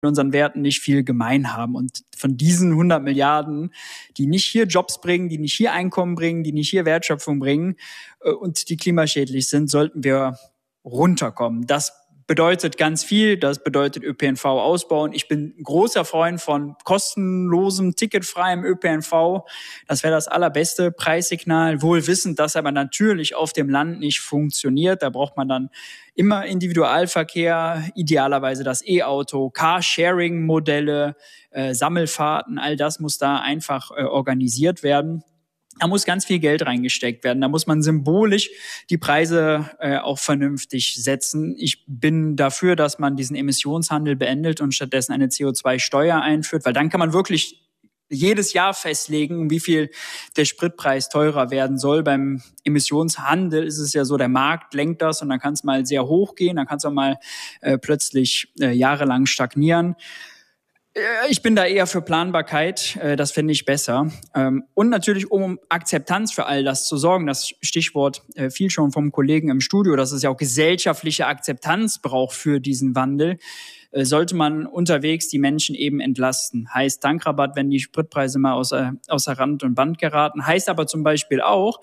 unseren Werten nicht viel gemein haben. Und von diesen 100 Milliarden, die nicht hier Jobs bringen, die nicht hier Einkommen bringen, die nicht hier Wertschöpfung bringen und die klimaschädlich sind, sollten wir runterkommen. Das bedeutet ganz viel. Das bedeutet ÖPNV ausbauen. Ich bin ein großer Freund von kostenlosem, ticketfreiem ÖPNV. Das wäre das allerbeste Preissignal. Wohl wissend, dass aber natürlich auf dem Land nicht funktioniert. Da braucht man dann immer Individualverkehr, idealerweise das E-Auto, Carsharing-Modelle, Sammelfahrten. All das muss da einfach organisiert werden. Da muss ganz viel Geld reingesteckt werden. Da muss man symbolisch die Preise auch vernünftig setzen. Ich bin dafür, dass man diesen Emissionshandel beendet und stattdessen eine CO2-Steuer einführt, weil dann kann man wirklich jedes Jahr festlegen, wie viel der Spritpreis teurer werden soll. Beim Emissionshandel ist es ja so, der Markt lenkt das und dann kann es mal sehr hoch gehen, dann kann es auch mal plötzlich jahrelang stagnieren. Ich bin da eher für Planbarkeit, das finde ich besser. Und natürlich, um Akzeptanz für all das zu sorgen, das Stichwort fiel schon vom Kollegen im Studio, dass es ja auch gesellschaftliche Akzeptanz braucht für diesen Wandel, sollte man unterwegs die Menschen eben entlasten. Heißt Tankrabatt, wenn die Spritpreise mal außer Rand und Band geraten. Heißt aber zum Beispiel auch,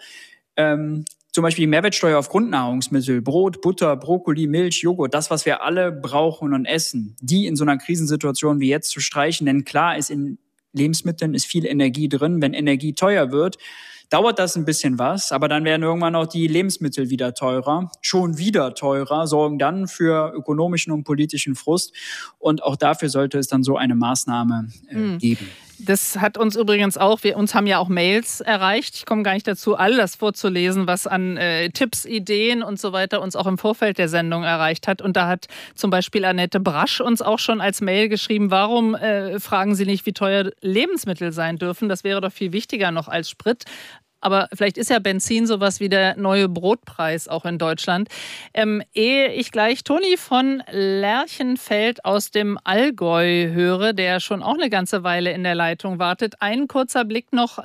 zum Beispiel die Mehrwertsteuer auf Grundnahrungsmittel, Brot, Butter, Brokkoli, Milch, Joghurt, das, was wir alle brauchen und essen, die in so einer Krisensituation wie jetzt zu streichen. Denn klar ist, in Lebensmitteln ist viel Energie drin. Wenn Energie teuer wird, dauert das ein bisschen was, aber dann werden irgendwann auch die Lebensmittel wieder teurer, schon wieder teurer, sorgen dann für ökonomischen und politischen Frust. Und auch dafür sollte es dann so eine Maßnahme geben. Das hat uns übrigens auch, uns haben ja auch Mails erreicht. Ich komme gar nicht dazu, alles vorzulesen, was an Tipps, Ideen und so weiter uns auch im Vorfeld der Sendung erreicht hat. Und da hat zum Beispiel Annette Brasch uns auch schon als Mail geschrieben, warum fragen Sie nicht, wie teuer Lebensmittel sein dürfen? Das wäre doch viel wichtiger noch als Sprit. Aber vielleicht ist ja Benzin sowas wie der neue Brotpreis auch in Deutschland. Ehe ich gleich Toni von Lerchenfeld aus dem Allgäu höre, der schon auch eine ganze Weile in der Leitung wartet, ein kurzer Blick noch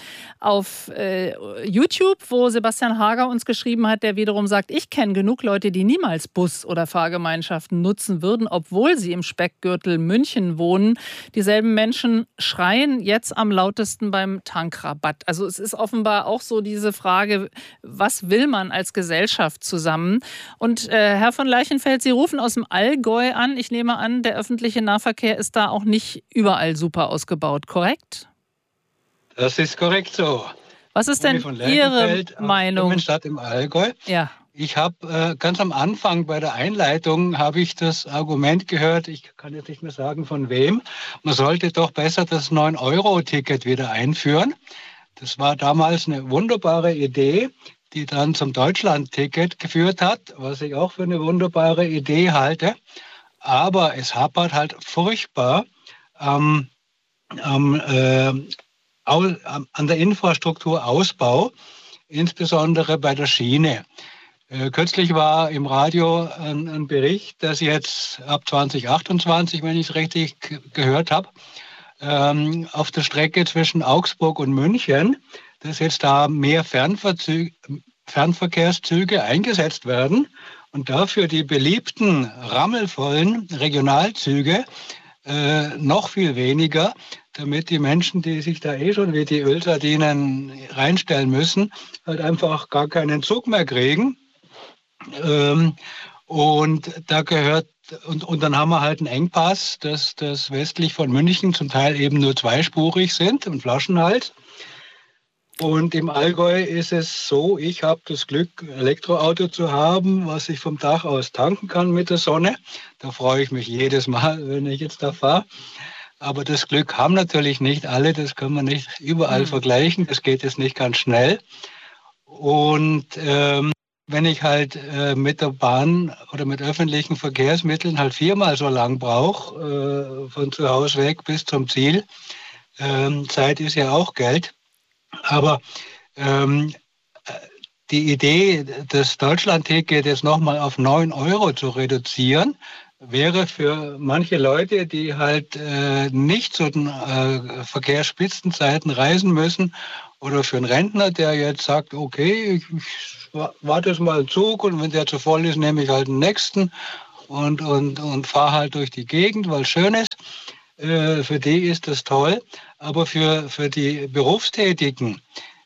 auf YouTube, wo Sebastian Hager uns geschrieben hat, der wiederum sagt, ich kenne genug Leute, die niemals Bus- oder Fahrgemeinschaften nutzen würden, obwohl sie im Speckgürtel München wohnen. Dieselben Menschen schreien jetzt am lautesten beim Tankrabatt. Also es ist offenbar auch so diese Frage, was will man als Gesellschaft zusammen? Und Herr von Lerchenfeld, Sie rufen aus dem Allgäu an. Ich nehme an, der öffentliche Nahverkehr ist da auch nicht überall super ausgebaut, korrekt? Das ist korrekt so. Was ist denn Ihre Meinung? Stadt im Allgäu. Ja. Ich habe ganz am Anfang bei der Einleitung habe ich das Argument gehört, ich kann jetzt nicht mehr sagen von wem, man sollte doch besser das 9-Euro-Ticket wieder einführen. Das war damals eine wunderbare Idee, die dann zum Deutschland-Ticket geführt hat, was ich auch für eine wunderbare Idee halte. Aber es hapert halt furchtbar an der Infrastrukturausbau, insbesondere bei der Schiene. Kürzlich war im Radio ein Bericht, dass jetzt ab 2028, wenn ich es richtig gehört habe, auf der Strecke zwischen Augsburg und München, dass jetzt da mehr Fernverkehrszüge eingesetzt werden und dafür die beliebten, rammelvollen Regionalzüge noch viel weniger, damit die Menschen, die sich da schon wie die Ölsardinen reinstellen müssen, halt einfach gar keinen Zug mehr kriegen. Und da gehört und dann haben wir halt einen Engpass, dass das westlich von München zum Teil eben nur zweispurig sind und Flaschenhals. Und im Allgäu ist es so, ich habe das Glück, ein Elektroauto zu haben, was ich vom Dach aus tanken kann mit der Sonne. Da freue ich mich jedes Mal, wenn ich jetzt da fahre. Aber das Glück haben natürlich nicht alle, das kann man nicht überall vergleichen, das geht jetzt nicht ganz schnell. Und wenn ich halt mit der Bahn oder mit öffentlichen Verkehrsmitteln halt 4-mal so lang brauche, von zu Hause weg bis zum Ziel, Zeit ist ja auch Geld. Aber die Idee, das Deutschland-Ticket jetzt nochmal auf 9 Euro zu reduzieren, wäre für manche Leute, die halt nicht zu den Verkehrsspitzenzeiten reisen müssen, oder für einen Rentner, der jetzt sagt, okay, ich warte jetzt mal einen Zug und wenn der zu voll ist, nehme ich halt den nächsten. und fahre halt durch die Gegend, weil es schön ist. Für die ist das toll. Aber für die Berufstätigen,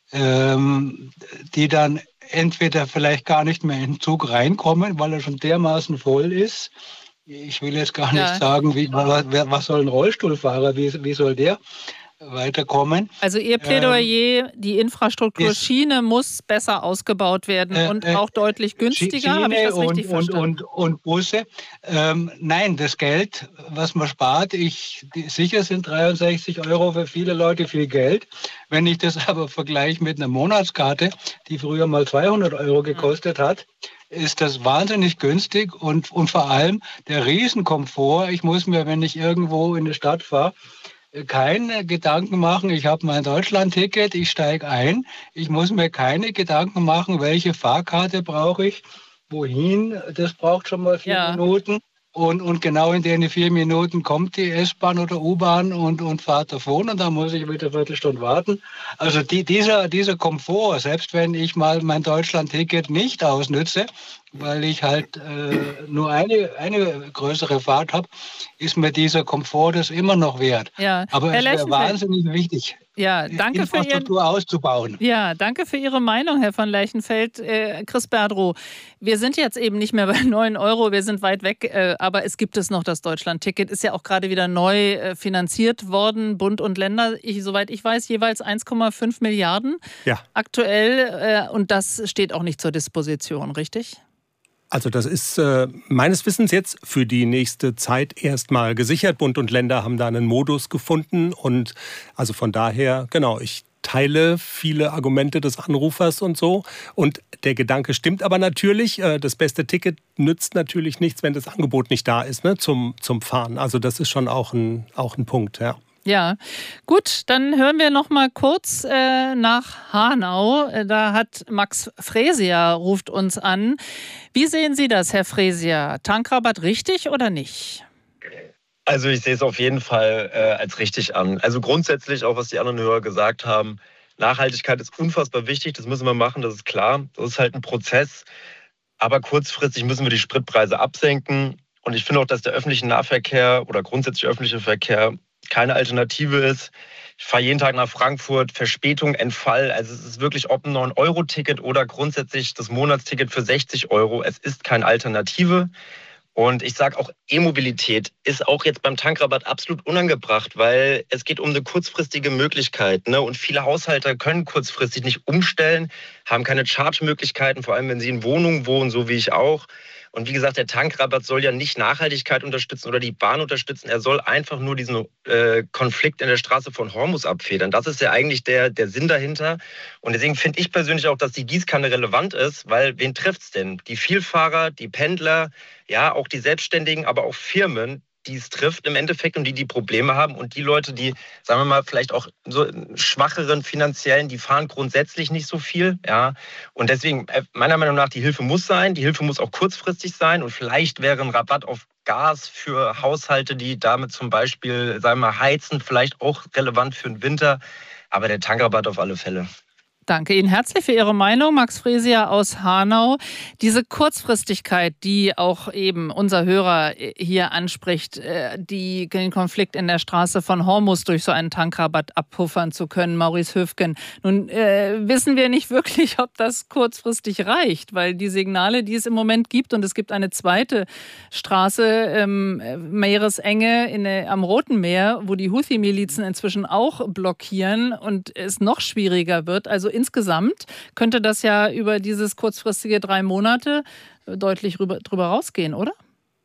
die dann entweder vielleicht gar nicht mehr in den Zug reinkommen, weil er schon dermaßen voll ist. Ich will jetzt gar nicht sagen, was soll ein Rollstuhlfahrer, wie soll der weiterkommen? Also Ihr Plädoyer, die Infrastruktur Schiene muss besser ausgebaut werden und auch deutlich günstiger, habe ich das richtig verstanden? Und Busse. Nein, das Geld, was man spart, sicher sind 63 € für viele Leute viel Geld. Wenn ich das aber vergleiche mit einer Monatskarte, die früher mal 200 € gekostet hat, ist das wahnsinnig günstig und vor allem der Riesenkomfort. Ich muss mir, wenn ich irgendwo in die Stadt fahre, keine Gedanken machen, ich habe mein Deutschland-Ticket, ich steige ein. Ich muss mir keine Gedanken machen, welche Fahrkarte brauche ich, wohin. Das braucht schon mal 4 Minuten. Und genau in den 4 Minuten kommt die S-Bahn oder U-Bahn und fahrt davon und dann muss ich wieder eine Viertelstunde warten. Also dieser Komfort, selbst wenn ich mal mein Deutschland-Ticket nicht ausnütze, weil ich halt nur eine größere Fahrt habe, ist mir dieser Komfort das immer noch wert. Ja. Aber es wäre wahnsinnig wichtig, Infrastruktur auszubauen. Ja, danke für Ihre Meinung, Herr von Lerchenfeld. Chris Berdrow, wir sind jetzt eben nicht mehr bei 9 €, wir sind weit weg, aber es gibt es noch, das Deutschland-Ticket. Ist ja auch gerade wieder neu finanziert worden, Bund und Länder, soweit ich weiß, jeweils 1,5 Milliarden aktuell. Und das steht auch nicht zur Disposition, richtig? Also das ist meines Wissens jetzt für die nächste Zeit erstmal gesichert. Bund und Länder haben da einen Modus gefunden und also von daher, genau, ich teile viele Argumente des Anrufers und so. Und der Gedanke stimmt aber natürlich, das beste Ticket nützt natürlich nichts, wenn das Angebot nicht da ist, ne, zum Fahren. Also das ist schon auch ein Punkt, ja. Ja, gut, dann hören wir noch mal kurz nach Hanau. Da hat Max Fresier ruft uns an. Wie sehen Sie das, Herr Fresier? Tankrabatt richtig oder nicht? Also ich sehe es auf jeden Fall als richtig an. Also grundsätzlich auch, was die anderen Hörer gesagt haben, Nachhaltigkeit ist unfassbar wichtig, das müssen wir machen, das ist klar. Das ist halt ein Prozess. Aber kurzfristig müssen wir die Spritpreise absenken. Und ich finde auch, dass der öffentliche Nahverkehr oder grundsätzlich öffentliche Verkehr keine Alternative ist. Ich fahre jeden Tag nach Frankfurt, Verspätung, Entfall. Also es ist wirklich ob ein 9-Euro-Ticket oder grundsätzlich das Monatsticket für 60 €. Es ist keine Alternative. Und ich sage auch, E-Mobilität ist auch jetzt beim Tankrabatt absolut unangebracht, weil es geht um eine kurzfristige Möglichkeit. Ne? Und viele Haushalte können kurzfristig nicht umstellen, haben keine Charge-Möglichkeiten, vor allem wenn sie in Wohnungen wohnen, so wie ich auch. Und wie gesagt, der Tankrabatt soll ja nicht Nachhaltigkeit unterstützen oder die Bahn unterstützen. Er soll einfach nur diesen Konflikt in der Straße von Hormuz abfedern. Das ist ja eigentlich der Sinn dahinter. Und deswegen finde ich persönlich auch, dass die Gießkanne relevant ist, weil wen trifft's denn? Die Vielfahrer, die Pendler, ja, auch die Selbstständigen, aber auch Firmen, die es trifft im Endeffekt und die Probleme haben. Und die Leute, die, sagen wir mal, vielleicht auch so schwacheren finanziellen, die fahren grundsätzlich nicht so viel. Ja. Und deswegen, meiner Meinung nach, die Hilfe muss sein. Die Hilfe muss auch kurzfristig sein. Und vielleicht wäre ein Rabatt auf Gas für Haushalte, die damit zum Beispiel, sagen wir mal, heizen, vielleicht auch relevant für den Winter. Aber der Tankrabatt auf alle Fälle. Danke Ihnen herzlich für Ihre Meinung, Max Fresier aus Hanau. Diese Kurzfristigkeit, die auch eben unser Hörer hier anspricht, den Konflikt in der Straße von Hormuz durch so einen Tankrabatt abpuffern zu können, Maurice Höfgen. Nun wissen wir nicht wirklich, ob das kurzfristig reicht, weil die Signale, die es im Moment gibt, und es gibt eine zweite Straße, Meeresenge am Roten Meer, wo die Houthi-Milizen inzwischen auch blockieren und es noch schwieriger wird. Also insgesamt könnte das ja über dieses kurzfristige 3 Monate deutlich drüber rausgehen, oder?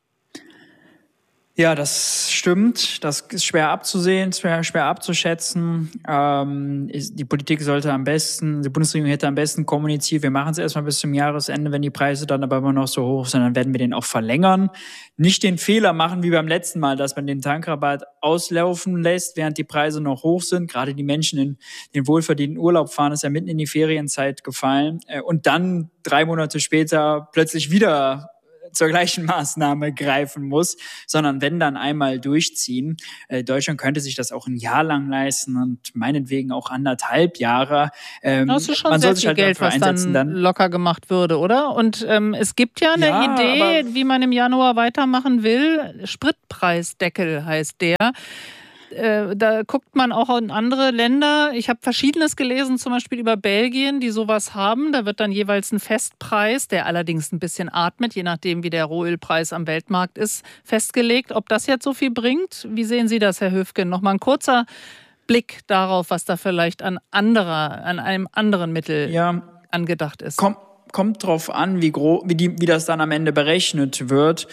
Ja, das stimmt. Das ist schwer abzusehen, schwer abzuschätzen. Die Politik sollte die Bundesregierung hätte am besten kommuniziert, wir machen es erstmal bis zum Jahresende, wenn die Preise dann aber immer noch so hoch sind, dann werden wir den auch verlängern. Nicht den Fehler machen wie beim letzten Mal, dass man den Tankrabatt auslaufen lässt, während die Preise noch hoch sind. Gerade die Menschen in den wohlverdienten Urlaub fahren, ist ja mitten in die Ferienzeit gefallen. Und dann 3 Monate später plötzlich wieder zur gleichen Maßnahme greifen muss, sondern wenn dann einmal durchziehen. Deutschland könnte sich das auch ein Jahr lang leisten und meinetwegen auch 1,5 Jahre. Das ist schon sehr viel Geld, was dann locker gemacht würde, oder? Und es gibt ja eine Idee, wie man im Januar weitermachen will. Spritpreisdeckel heißt der. Da guckt man auch in andere Länder. Ich habe Verschiedenes gelesen, zum Beispiel über Belgien, die sowas haben. Da wird dann jeweils ein Festpreis, der allerdings ein bisschen atmet, je nachdem, wie der Rohölpreis am Weltmarkt ist, festgelegt. Ob das jetzt so viel bringt? Wie sehen Sie das, Herr Höfgen? Nochmal ein kurzer Blick darauf, was da vielleicht an einem anderen Mittel angedacht ist. Kommt drauf an, wie das dann am Ende berechnet wird.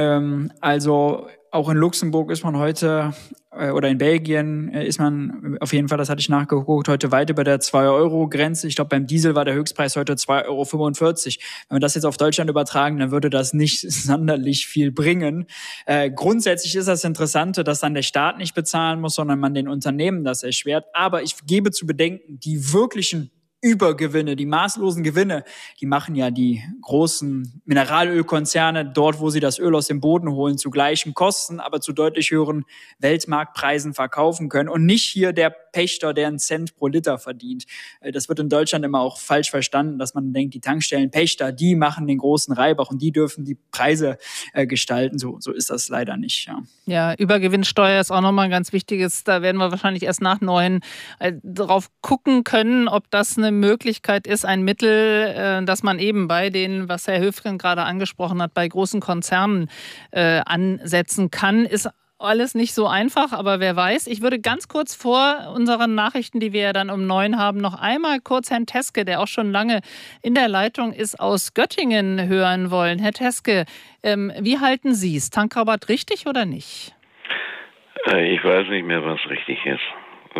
Also auch in Luxemburg ist man heute oder in Belgien ist man auf jeden Fall, das hatte ich nachgeguckt, heute weit über der 2-Euro-Grenze. Ich glaube, beim Diesel war der Höchstpreis heute 2,45 Euro. Wenn wir das jetzt auf Deutschland übertragen, dann würde das nicht sonderlich viel bringen. Grundsätzlich ist das Interessante, dass dann der Staat nicht bezahlen muss, sondern man den Unternehmen das erschwert. Aber ich gebe zu bedenken, die wirklichen Übergewinne, die maßlosen Gewinne, die machen ja die großen Mineralölkonzerne dort, wo sie das Öl aus dem Boden holen, zu gleichen Kosten, aber zu deutlich höheren Weltmarktpreisen verkaufen können und nicht hier der Pächter, der einen Cent pro Liter verdient. Das wird in Deutschland immer auch falsch verstanden, dass man denkt, die Tankstellenpächter, die machen den großen Reibach und die dürfen die Preise gestalten. So ist das leider nicht. Ja, Übergewinnsteuer ist auch nochmal ein ganz wichtiges. Da werden wir wahrscheinlich erst nach 9 drauf gucken können, ob das eine Möglichkeit ist, ein Mittel, dass man eben bei den, was Herr Höfgen gerade angesprochen hat, bei großen Konzernen ansetzen kann. Ist alles nicht so einfach, aber wer weiß. Ich würde ganz kurz vor unseren Nachrichten, die wir ja dann um 9 haben, noch einmal kurz Herrn Teske, der auch schon lange in der Leitung ist, aus Göttingen hören wollen. Herr Teske, wie halten Sie es? Tankrabatt richtig oder nicht? Ich weiß nicht mehr, was richtig ist.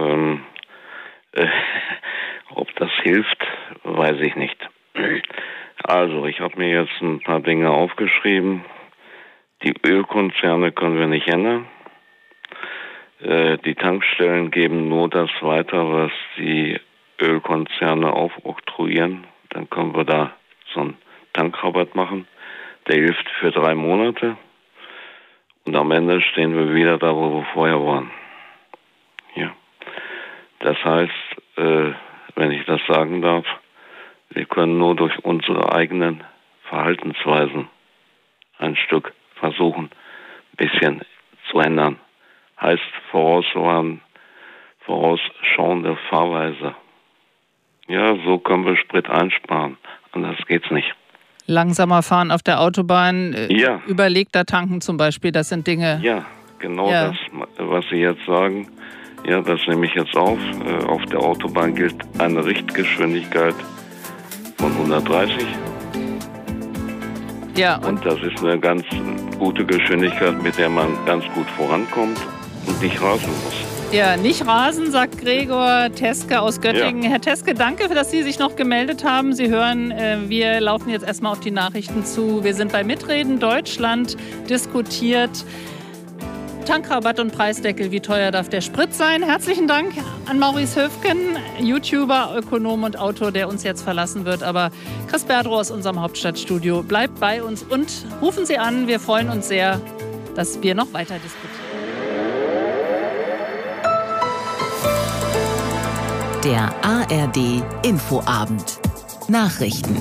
Ob das hilft, weiß ich nicht. Also, ich habe mir jetzt ein paar Dinge aufgeschrieben. Die Ölkonzerne können wir nicht ändern. Die Tankstellen geben nur das weiter, was die Ölkonzerne aufoktroyieren. Dann können wir da so einen Tankrabatt machen. Der hilft für 3 Monate. Und am Ende stehen wir wieder da, wo wir vorher waren. Ja. Das heißt, wenn ich das sagen darf, wir können nur durch unsere eigenen Verhaltensweisen ein Stück versuchen, ein bisschen zu ändern. Heißt vorausschauende Fahrweise. Ja, so können wir Sprit einsparen. Anders geht's nicht. Langsamer fahren auf der Autobahn, ja. Überlegter tanken zum Beispiel, das sind Dinge. Ja, genau das, was Sie jetzt sagen. Ja, das nehme ich jetzt auf. Auf der Autobahn gilt eine Richtgeschwindigkeit von 130. Ja, und das ist eine ganz gute Geschwindigkeit, mit der man ganz gut vorankommt und nicht rasen muss. Ja, nicht rasen, sagt Gregor Teske aus Göttingen. Ja. Herr Teske, danke, dass Sie sich noch gemeldet haben. Sie hören, wir laufen jetzt erstmal auf die Nachrichten zu. Wir sind bei Mitreden Deutschland diskutiert. Tankrabatt und Preisdeckel, wie teuer darf der Sprit sein? Herzlichen Dank an Maurice Höfgen, YouTuber, Ökonom und Autor, der uns jetzt verlassen wird. Aber Chris Berdrow aus unserem Hauptstadtstudio bleibt bei uns und rufen Sie an. Wir freuen uns sehr, dass wir noch weiter diskutieren. Der ARD Infoabend. Nachrichten.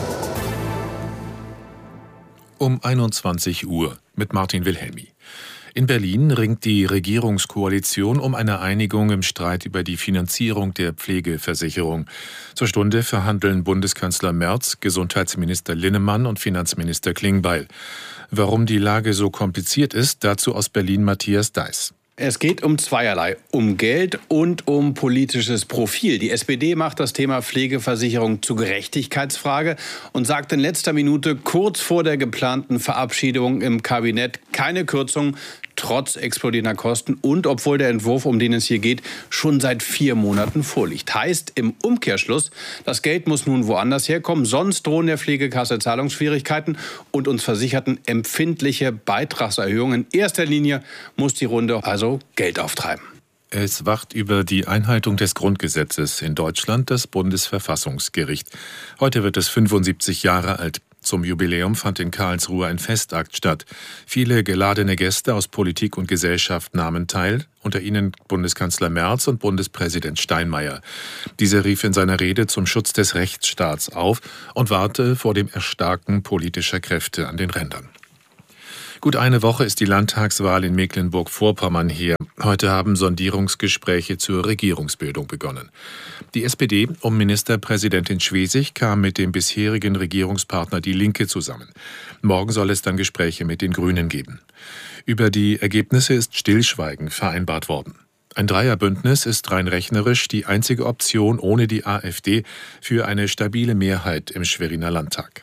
Um 21 Uhr mit Martin Wilhelmi. In Berlin ringt die Regierungskoalition um eine Einigung im Streit über die Finanzierung der Pflegeversicherung. Zur Stunde verhandeln Bundeskanzler Merz, Gesundheitsminister Linnemann und Finanzminister Klingbeil. Warum die Lage so kompliziert ist, dazu aus Berlin Matthias Deiß. Es geht um zweierlei, um Geld und um politisches Profil. Die SPD macht das Thema Pflegeversicherung zur Gerechtigkeitsfrage und sagt in letzter Minute kurz vor der geplanten Verabschiedung im Kabinett keine Kürzung, trotz explodierender Kosten und obwohl der Entwurf, um den es hier geht, schon seit 4 Monaten vorliegt. Heißt im Umkehrschluss, das Geld muss nun woanders herkommen, sonst drohen der Pflegekasse Zahlungsschwierigkeiten und uns Versicherten empfindliche Beitragserhöhungen. In erster Linie muss die Runde also Geld auftreiben. Es wacht über die Einhaltung des Grundgesetzes in Deutschland das Bundesverfassungsgericht. Heute wird es 75 Jahre alt. Zum Jubiläum fand in Karlsruhe ein Festakt statt. Viele geladene Gäste aus Politik und Gesellschaft nahmen teil, unter ihnen Bundeskanzler Merz und Bundespräsident Steinmeier. Dieser rief in seiner Rede zum Schutz des Rechtsstaats auf und warnte vor dem Erstarken politischer Kräfte an den Rändern. Gut eine Woche ist die Landtagswahl in Mecklenburg-Vorpommern her. Heute haben Sondierungsgespräche zur Regierungsbildung begonnen. Die SPD um Ministerpräsidentin Schwesig kam mit dem bisherigen Regierungspartner Die Linke zusammen. Morgen soll es dann Gespräche mit den Grünen geben. Über die Ergebnisse ist Stillschweigen vereinbart worden. Ein Dreierbündnis ist rein rechnerisch die einzige Option ohne die AfD für eine stabile Mehrheit im Schweriner Landtag.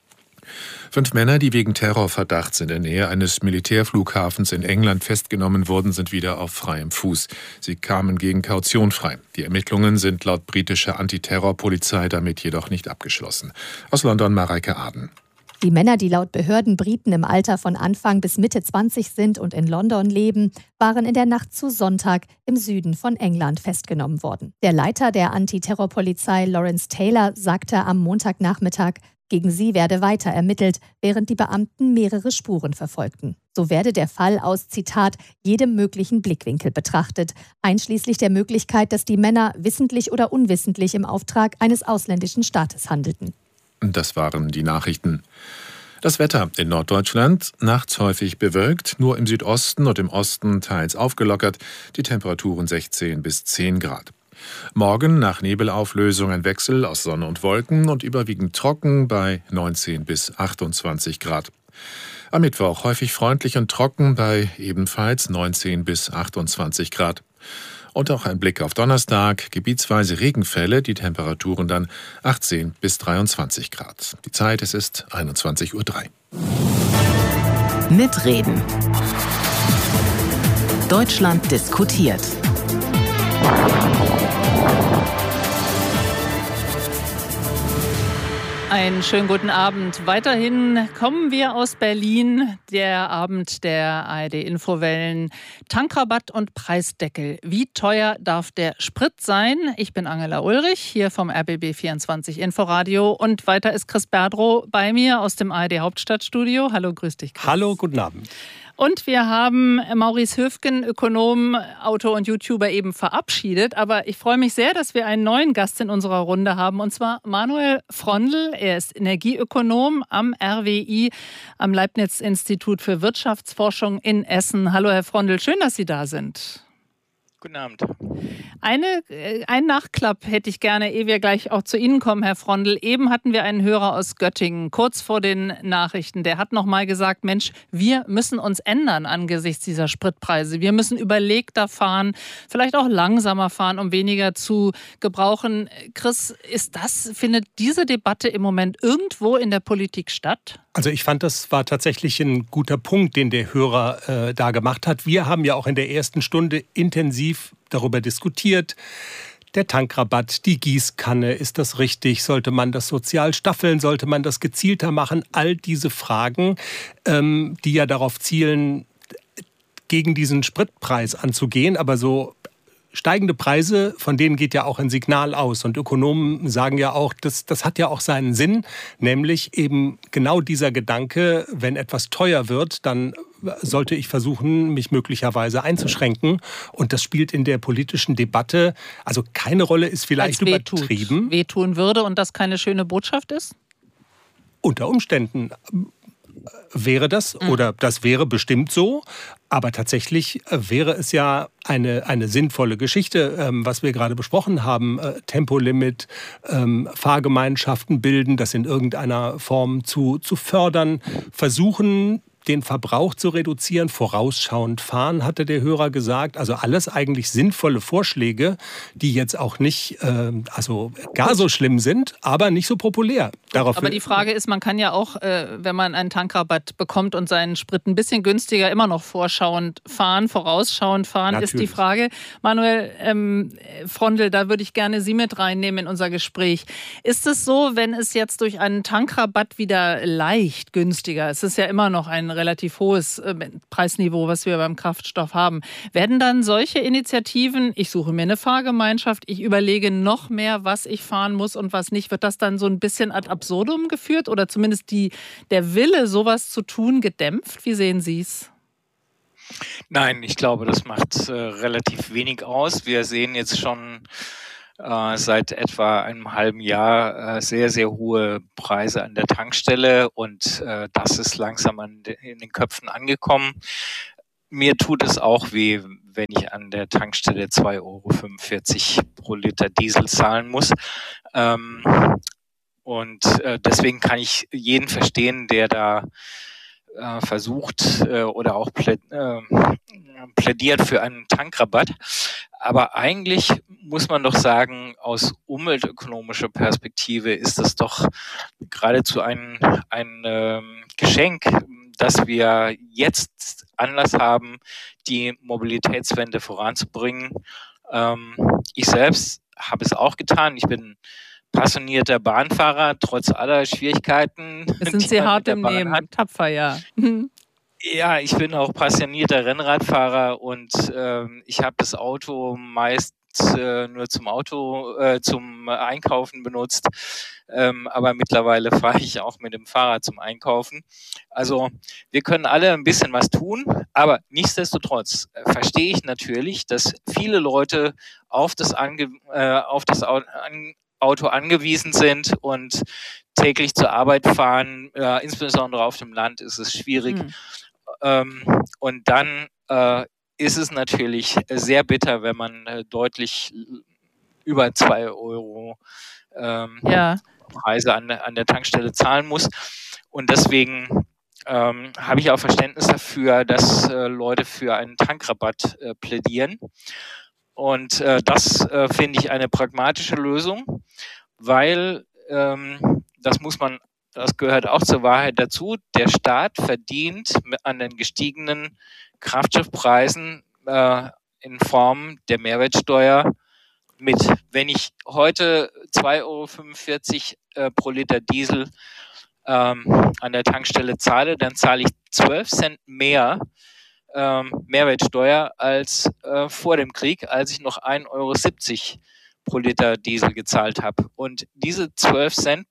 5 Männer, die wegen Terrorverdachts in der Nähe eines Militärflughafens in England festgenommen wurden, sind wieder auf freiem Fuß. Sie kamen gegen Kaution frei. Die Ermittlungen sind laut britischer Antiterrorpolizei damit jedoch nicht abgeschlossen. Aus London Mareike Aden. Die Männer, die laut Behörden Briten im Alter von Anfang bis Mitte 20 sind und in London leben, waren in der Nacht zu Sonntag im Süden von England festgenommen worden. Der Leiter der Antiterrorpolizei Lawrence Taylor sagte am Montagnachmittag, gegen sie werde weiter ermittelt, während die Beamten mehrere Spuren verfolgten. So werde der Fall aus, Zitat, jedem möglichen Blickwinkel betrachtet, einschließlich der Möglichkeit, dass die Männer wissentlich oder unwissentlich im Auftrag eines ausländischen Staates handelten. Das waren die Nachrichten. Das Wetter in Norddeutschland, nachts häufig bewölkt, nur im Südosten und im Osten teils aufgelockert, die Temperaturen 16 bis 10 Grad. Morgen nach Nebelauflösung ein Wechsel aus Sonne und Wolken und überwiegend trocken bei 19 bis 28 Grad. Am Mittwoch häufig freundlich und trocken bei ebenfalls 19 bis 28 Grad. Und auch ein Blick auf Donnerstag, gebietsweise Regenfälle, die Temperaturen dann 18 bis 23 Grad. Die Zeit, es ist 21:03 Uhr. Mitreden. Deutschland diskutiert. Einen schönen guten Abend. Weiterhin kommen wir aus Berlin. Der Abend der ARD-Infowellen. Tankrabatt und Preisdeckel. Wie teuer darf der Sprit sein? Ich bin Angela Ulrich, hier vom RBB24 Inforadio. Und weiter ist Chris Berdrow bei mir aus dem ARD-Hauptstadtstudio. Hallo, grüß dich, Chris. Hallo, guten Abend. Und wir haben Maurice Höfgen, Ökonom, Autor und YouTuber, eben verabschiedet. Aber ich freue mich sehr, dass wir einen neuen Gast in unserer Runde haben, und zwar Manuel Frondl. Er ist Energieökonom am RWI, am Leibniz-Institut für Wirtschaftsforschung in Essen. Hallo, Herr Frondl, schön, dass Sie da sind. Guten Abend. Ein Nachklapp hätte ich gerne, ehe wir gleich auch zu Ihnen kommen, Herr Frondl. Eben hatten wir einen Hörer aus Göttingen, kurz vor den Nachrichten. Der hat noch mal gesagt, Mensch, wir müssen uns ändern angesichts dieser Spritpreise. Wir müssen überlegter fahren, vielleicht auch langsamer fahren, um weniger zu gebrauchen. Chris, findet diese Debatte im Moment irgendwo in der Politik statt? Also ich fand, das war tatsächlich ein guter Punkt, den der Hörer da gemacht hat. Wir haben ja auch in der ersten Stunde intensiv darüber diskutiert. Der Tankrabatt, die Gießkanne, ist das richtig? Sollte man das sozial staffeln? Sollte man das gezielter machen? All diese Fragen, die ja darauf zielen, gegen diesen Spritpreis anzugehen, aber so steigende Preise, von denen geht ja auch ein Signal aus. Und Ökonomen sagen ja auch, das hat ja auch seinen Sinn, nämlich eben genau dieser Gedanke, wenn etwas teuer wird, dann sollte ich versuchen, mich möglicherweise einzuschränken. Und das spielt in der politischen Debatte, also keine Rolle, ist vielleicht übertrieben. Wehtun würde und das keine schöne Botschaft ist? Unter Umständen wäre das, oder das wäre bestimmt so. Aber tatsächlich wäre es ja eine sinnvolle Geschichte, was wir gerade besprochen haben. Tempolimit, Fahrgemeinschaften bilden, das in irgendeiner Form zu fördern, versuchen, den Verbrauch zu reduzieren, vorausschauend fahren, hatte der Hörer gesagt. Also alles eigentlich sinnvolle Vorschläge, die jetzt auch nicht gar so schlimm sind, aber nicht so populär. Aber die Frage ist, man kann ja auch, wenn man einen Tankrabatt bekommt und seinen Sprit ein bisschen günstiger, immer noch vorausschauend fahren, Natürlich. Ist die Frage. Manuel Frondl, da würde ich gerne Sie mit reinnehmen in unser Gespräch. Ist es so, wenn es jetzt durch einen Tankrabatt wieder leicht günstiger, es ist ja immer noch ein relativ hohes Preisniveau, was wir beim Kraftstoff haben. Werden dann solche Initiativen, ich suche mir eine Fahrgemeinschaft, ich überlege noch mehr, was ich fahren muss und was nicht, wird das dann so ein bisschen ad absurdum geführt oder zumindest der Wille, sowas zu tun, gedämpft? Wie sehen Sie es? Nein, ich glaube, das macht relativ wenig aus. Wir sehen jetzt schon seit etwa einem halben Jahr sehr, sehr hohe Preise an der Tankstelle und das ist langsam in den Köpfen angekommen. Mir tut es auch weh, wenn ich an der Tankstelle 2,45 € pro Liter Diesel zahlen muss. Und deswegen kann ich jeden verstehen, der da versucht oder auch plädiert für einen Tankrabatt. Aber eigentlich muss man doch sagen, aus umweltökonomischer Perspektive ist das doch geradezu ein Geschenk, dass wir jetzt Anlass haben, die Mobilitätswende voranzubringen. Ich selbst habe es auch getan. Ich bin passionierter Bahnfahrer, trotz aller Schwierigkeiten. Das sind Sie hart im Nehmen, tapfer, ja. Ja, ich bin auch passionierter Rennradfahrer und ich habe das Auto meist nur zum Einkaufen benutzt, aber mittlerweile fahre ich auch mit dem Fahrrad zum Einkaufen. Also wir können alle ein bisschen was tun, aber nichtsdestotrotz verstehe ich natürlich, dass viele Leute auf das Auto angewiesen sind und täglich zur Arbeit fahren. Insbesondere auf dem Land ist es schwierig. Und dann ist es natürlich sehr bitter, wenn man deutlich über 2 € Preise an der Tankstelle zahlen muss. Und deswegen habe ich auch Verständnis dafür, dass Leute für einen Tankrabatt plädieren. Und das finde ich eine pragmatische Lösung, weil das gehört auch zur Wahrheit dazu, der Staat verdient an den gestiegenen Kraftstoffpreisen in Form der Mehrwertsteuer mit. Wenn ich heute 2,45 € pro Liter Diesel an der Tankstelle zahle, dann zahle ich 12 Cent mehr Mehrwertsteuer als vor dem Krieg, als ich noch 1,70 € pro Liter Diesel gezahlt habe. Und diese 12 Cent,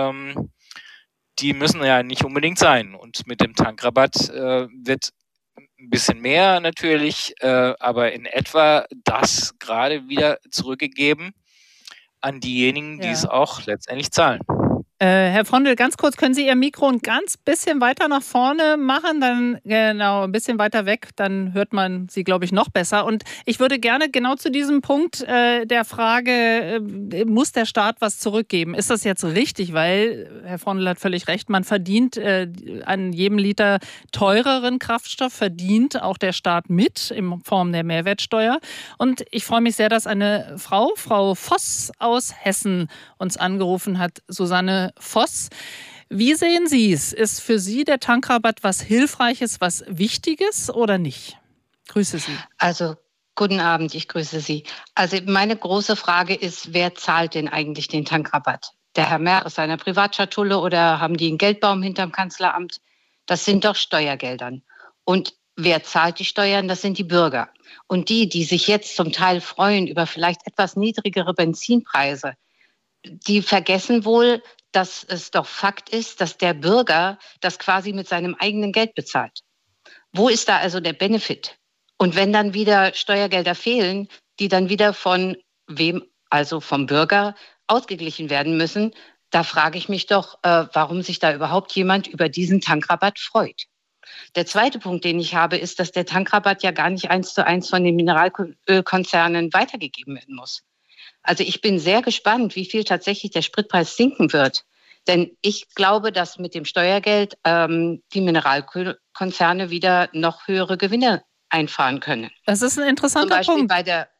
die müssen ja nicht unbedingt sein. Und mit dem Tankrabatt wird ein bisschen mehr natürlich, aber in etwa das gerade wieder zurückgegeben an diejenigen, die es auch letztendlich zahlen. Herr Frondl, ganz kurz, können Sie Ihr Mikro ein ganz bisschen weiter nach vorne machen? Dann genau, ein bisschen weiter weg, dann hört man Sie, glaube ich, noch besser. Und ich würde gerne genau zu diesem Punkt der Frage, muss der Staat was zurückgeben? Ist das jetzt richtig? Weil, Herr Frondl hat völlig recht, man verdient an jedem Liter teureren Kraftstoff, verdient auch der Staat mit in Form der Mehrwertsteuer. Und ich freue mich sehr, dass eine Frau Voss aus Hessen, uns angerufen hat, Susanne Voss. Wie sehen Sie es? Ist für Sie der Tankrabatt was Hilfreiches, was Wichtiges oder nicht? Grüße Sie. Also, guten Abend, ich grüße Sie. Also meine große Frage ist, wer zahlt denn eigentlich den Tankrabatt? Der Herr Merr aus seiner Privatschatulle oder haben die einen Geldbaum hinterm Kanzleramt? Das sind doch Steuergeldern. Und wer zahlt die Steuern? Das sind die Bürger. Und die sich jetzt zum Teil freuen über vielleicht etwas niedrigere Benzinpreise, die vergessen wohl, dass es doch Fakt ist, dass der Bürger das quasi mit seinem eigenen Geld bezahlt. Wo ist da also der Benefit? Und wenn dann wieder Steuergelder fehlen, die dann wieder von wem, also vom Bürger, ausgeglichen werden müssen, da frage ich mich doch, warum sich da überhaupt jemand über diesen Tankrabatt freut. Der zweite Punkt, den ich habe, ist, dass der Tankrabatt ja gar nicht 1:1 von den Mineralölkonzernen weitergegeben werden muss. Also ich bin sehr gespannt, wie viel tatsächlich der Spritpreis sinken wird. Denn ich glaube, dass mit dem Steuergeld die Mineralölkonzerne wieder noch höhere Gewinne einfahren können. Das ist ein interessanter Punkt. Zum Beispiel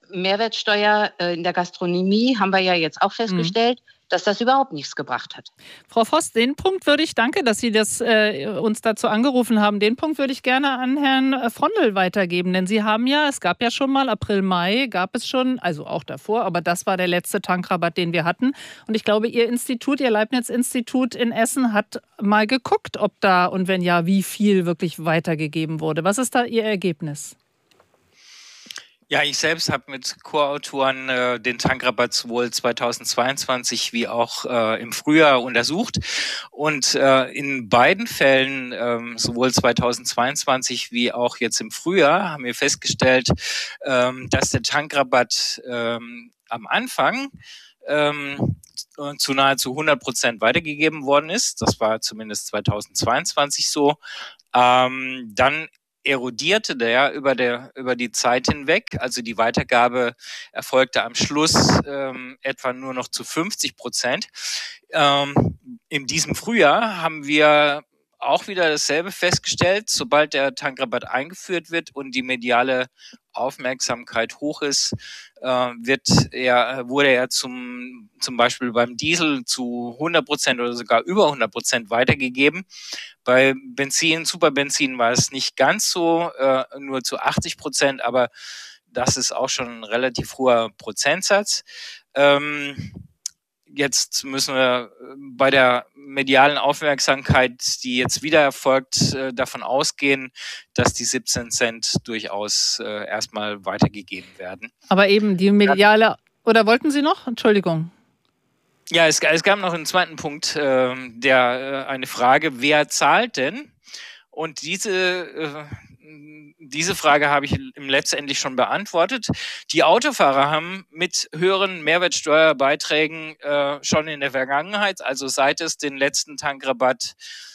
Mehrwertsteuer in der Gastronomie haben wir ja jetzt auch festgestellt, dass das überhaupt nichts gebracht hat. Frau Voss, den Punkt danke, dass Sie uns dazu angerufen haben, den Punkt würde ich gerne an Herrn Frondl weitergeben, denn Sie haben es gab ja schon mal, April, Mai gab es schon, also auch davor, aber das war der letzte Tankrabatt, den wir hatten. Und ich glaube, Ihr Leibniz-Institut in Essen hat mal geguckt, ob da und wenn ja, wie viel wirklich weitergegeben wurde. Was ist da Ihr Ergebnis? Ja, ich selbst habe mit Co-Autoren den Tankrabatt sowohl 2022 wie auch im Frühjahr untersucht. Und in beiden Fällen, sowohl 2022 wie auch jetzt im Frühjahr, haben wir festgestellt, dass der Tankrabatt am Anfang zu nahezu 100% weitergegeben worden ist. Das war zumindest 2022 so. Dann erodierte der über die Zeit hinweg. Also die Weitergabe erfolgte am Schluss etwa nur noch zu 50%. In diesem Frühjahr haben wir auch wieder dasselbe festgestellt. Sobald der Tankrabatt eingeführt wird und die mediale Aufmerksamkeit hoch ist, wurde er zum Beispiel beim Diesel zu 100% oder sogar über 100% weitergegeben. Bei Benzin, Superbenzin war es nicht ganz so, nur zu 80%, aber das ist auch schon ein relativ hoher Prozentsatz. Jetzt müssen wir bei der medialen Aufmerksamkeit, die jetzt wieder erfolgt, davon ausgehen, dass die 17 Cent durchaus erstmal weitergegeben werden. Aber eben die mediale, oder wollten Sie noch? Entschuldigung. Ja, es gab noch einen zweiten Punkt, eine Frage, wer zahlt denn? Und diese Frage habe ich letztendlich schon beantwortet. Die Autofahrer haben mit höheren Mehrwertsteuerbeiträgen schon in der Vergangenheit, also seit es den letzten Tankrabatt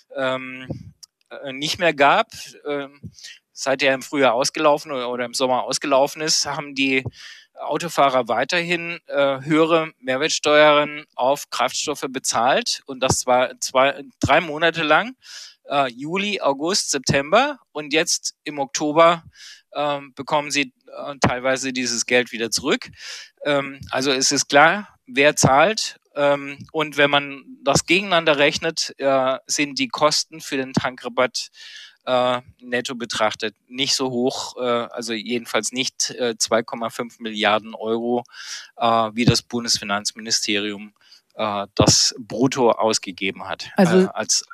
nicht mehr gab, seit er im Frühjahr ausgelaufen oder im Sommer ausgelaufen ist, haben die Autofahrer weiterhin höhere Mehrwertsteuern auf Kraftstoffe bezahlt. Und das war 3 Monate lang. Juli, August, September und jetzt im Oktober bekommen sie teilweise dieses Geld wieder zurück. Also es ist klar, wer zahlt. Und wenn man das gegeneinander rechnet, sind die Kosten für den Tankrabatt netto betrachtet nicht so hoch, also jedenfalls nicht 2,5 Milliarden Euro, wie das Bundesfinanzministerium das brutto ausgegeben hat, also als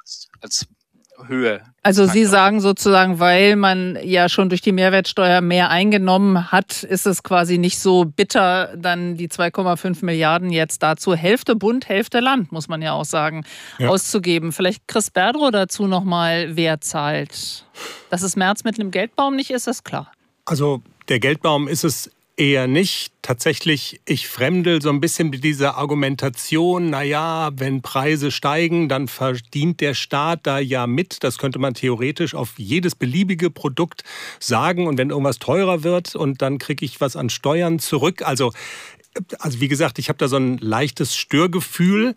Höhe. Also Sie sagen sozusagen, weil man ja schon durch die Mehrwertsteuer mehr eingenommen hat, ist es quasi nicht so bitter, dann die 2,5 Milliarden jetzt dazu Hälfte Bund, Hälfte Land, muss man ja auch sagen, auszugeben. Vielleicht Chris Berdrow dazu nochmal, wer zahlt. Dass es Merz mit einem Geldbaum nicht ist, ist klar. Also der Geldbaum ist es eher nicht. Tatsächlich, ich fremdel so ein bisschen mit dieser Argumentation, naja, wenn Preise steigen, dann verdient der Staat da ja mit. Das könnte man theoretisch auf jedes beliebige Produkt sagen. Und wenn irgendwas teurer wird und dann kriege ich was an Steuern zurück. Also wie gesagt, ich habe da so ein leichtes Störgefühl.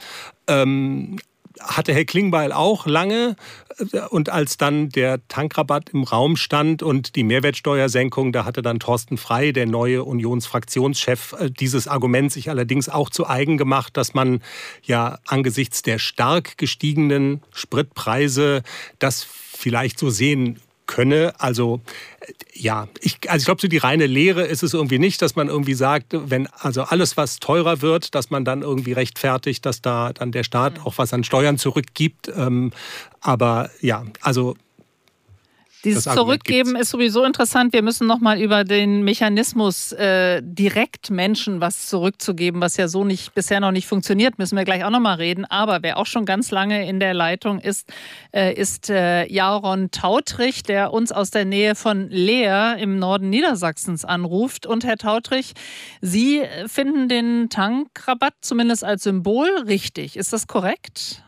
Hatte Herr Klingbeil auch lange. Und als dann der Tankrabatt im Raum stand und die Mehrwertsteuersenkung, da hatte dann Thorsten Frey, der neue Unionsfraktionschef, dieses Argument sich allerdings auch zu eigen gemacht, dass man ja angesichts der stark gestiegenen Spritpreise das vielleicht so sehen könne. Also ja, ich glaube, so die reine Lehre ist es irgendwie nicht, dass man irgendwie sagt, wenn also alles, was teurer wird, dass man dann irgendwie rechtfertigt, dass da dann der Staat auch was an Steuern zurückgibt. Aber ja, also dieses Zurückgeben ist sowieso interessant. Wir müssen noch mal über den Mechanismus, direkt Menschen was zurückzugeben, was ja so bisher noch nicht funktioniert, müssen wir gleich auch noch mal reden. Aber wer auch schon ganz lange in der Leitung ist Jaron Tautrich, der uns aus der Nähe von Leer im Norden Niedersachsens anruft. Und Herr Tautrich, Sie finden den Tankrabatt zumindest als Symbol richtig. Ist das korrekt?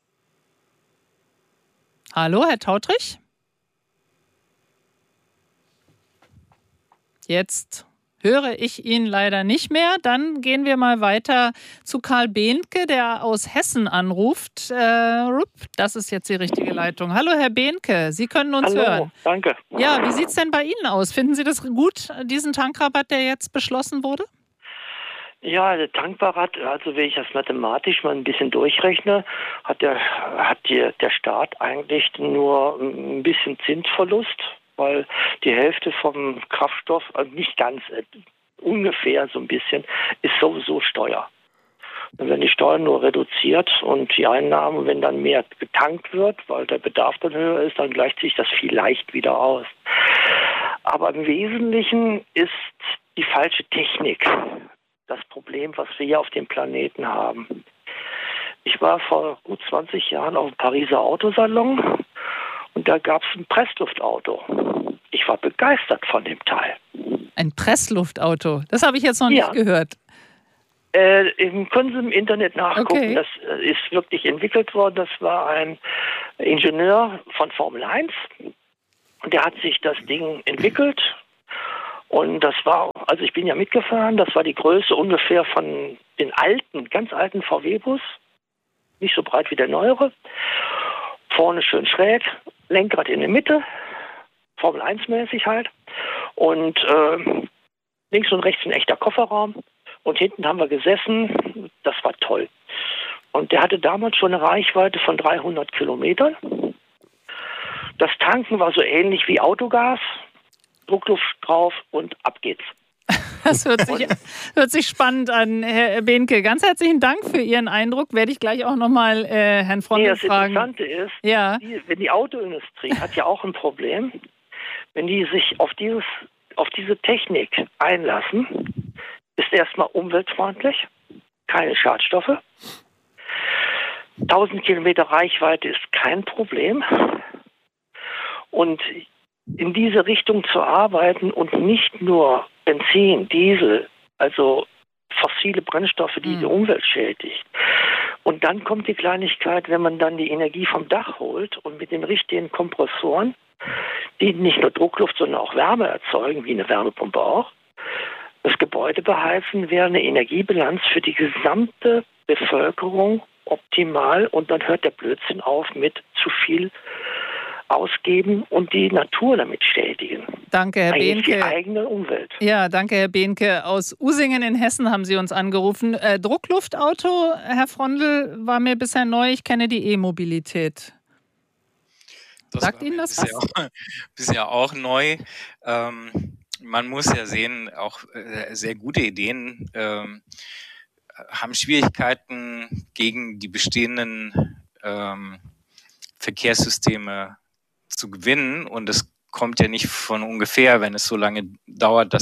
Hallo, Herr Tautrich? Jetzt höre ich ihn leider nicht mehr. Dann gehen wir mal weiter zu Karl Behnke, der aus Hessen anruft. Das ist jetzt die richtige Leitung. Hallo, Herr Behnke, Sie können uns hören. Danke. Ja, wie sieht es denn bei Ihnen aus? Finden Sie das gut, diesen Tankrabatt, der jetzt beschlossen wurde? Ja, der Tankrabatt, also wenn ich das mathematisch mal ein bisschen durchrechne, hat der Staat eigentlich nur ein bisschen Zinsverlust, weil die Hälfte vom Kraftstoff, also nicht ganz, ungefähr so ein bisschen, ist sowieso Steuer. Und wenn die Steuer nur reduziert und die Einnahmen, wenn dann mehr getankt wird, weil der Bedarf dann höher ist, dann gleicht sich das vielleicht wieder aus. Aber im Wesentlichen ist die falsche Technik das Problem, was wir hier auf dem Planeten haben. Ich war vor gut 20 Jahren auf dem Pariser Autosalon und da gab es ein Pressluftauto. Ich war begeistert von dem Teil. Ein Pressluftauto? Das habe ich jetzt noch nicht gehört. Können Sie im Internet nachgucken. Okay. Das ist wirklich entwickelt worden. Das war ein Ingenieur von Formel 1 und der hat sich das Ding entwickelt. Und das war, also ich bin ja mitgefahren, das war die Größe ungefähr von den alten, ganz alten VW-Bus. Nicht so breit wie der neuere. Vorne schön schräg, Lenkrad in der Mitte, Formel 1-mäßig halt. Und links und rechts ein echter Kofferraum. Und hinten haben wir gesessen, das war toll. Und der hatte damals schon eine Reichweite von 300 Kilometern. Das Tanken war so ähnlich wie Autogas. Druckluft drauf und ab geht's. Das hört sich spannend an, Herr Behnke. Ganz herzlichen Dank für Ihren Eindruck. Werde ich gleich auch nochmal Herrn Frondl fragen. Das Interessante ist, wenn die Autoindustrie hat ja auch ein Problem, wenn die sich auf diese Technik einlassen, ist erstmal umweltfreundlich, keine Schadstoffe. 1000 Kilometer Reichweite ist kein Problem. Und in diese Richtung zu arbeiten und nicht nur Benzin, Diesel, also fossile Brennstoffe, die die Umwelt schädigt. Und dann kommt die Kleinigkeit, wenn man dann die Energie vom Dach holt und mit den richtigen Kompressoren, die nicht nur Druckluft, sondern auch Wärme erzeugen, wie eine Wärmepumpe auch, das Gebäude beheizen, wäre eine Energiebilanz für die gesamte Bevölkerung optimal und dann hört der Blödsinn auf mit zu viel ausgeben und die Natur damit schädigen. Danke, Herr Behnke. Die eigene Umwelt. Ja, danke, Herr Behnke. Aus Usingen in Hessen haben Sie uns angerufen. Druckluftauto, Herr Frondl, war mir bisher neu. Ich kenne die E-Mobilität. Sagt Ihnen das was? Bisher auch neu. Man muss ja sehen, auch sehr gute Ideen haben Schwierigkeiten gegen die bestehenden Verkehrssysteme zu gewinnen und es kommt ja nicht von ungefähr, wenn es so lange dauert,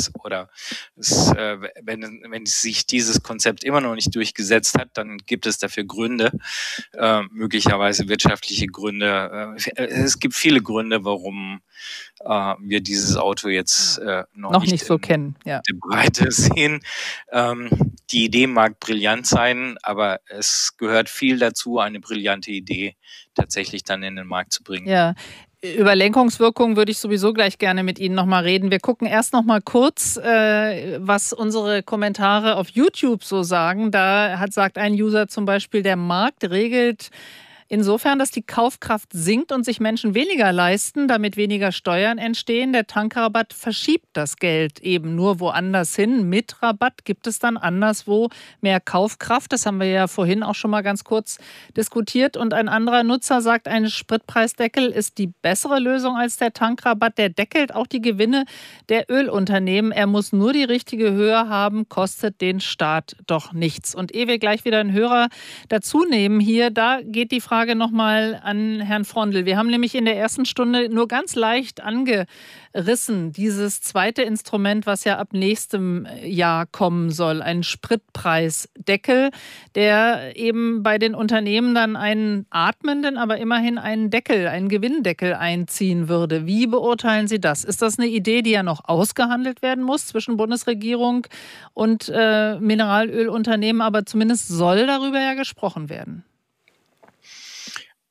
wenn sich dieses Konzept immer noch nicht durchgesetzt hat, dann gibt es dafür Gründe, möglicherweise wirtschaftliche Gründe. Es gibt viele Gründe, warum wir dieses Auto jetzt noch nicht so kennen. Ja. In der Breite sehen. Die Idee mag brillant sein, aber es gehört viel dazu, eine brillante Idee tatsächlich dann in den Markt zu bringen. Ja. Über Lenkungswirkung würde ich sowieso gleich gerne mit Ihnen nochmal reden. Wir gucken erst nochmal kurz, was unsere Kommentare auf YouTube so sagen. Da sagt ein User zum Beispiel, der Markt regelt insofern, dass die Kaufkraft sinkt und sich Menschen weniger leisten, damit weniger Steuern entstehen. Der Tankrabatt verschiebt das Geld eben nur woanders hin. Mit Rabatt gibt es dann anderswo mehr Kaufkraft. Das haben wir ja vorhin auch schon mal ganz kurz diskutiert. Und ein anderer Nutzer sagt, ein Spritpreisdeckel ist die bessere Lösung als der Tankrabatt. Der deckelt auch die Gewinne der Ölunternehmen. Er muss nur die richtige Höhe haben, kostet den Staat doch nichts. Und ehe wir gleich wieder einen Hörer dazu nehmen hier, da geht die Frage nochmal an Herrn Frondl. Wir haben nämlich in der ersten Stunde nur ganz leicht angerissen, dieses zweite Instrument, was ja ab nächstem Jahr kommen soll, ein Spritpreisdeckel, der eben bei den Unternehmen dann einen atmenden, aber immerhin einen Deckel, einen Gewinndeckel einziehen würde. Wie beurteilen Sie das? Ist das eine Idee, die ja noch ausgehandelt werden muss zwischen Bundesregierung und Mineralölunternehmen, aber zumindest soll darüber ja gesprochen werden?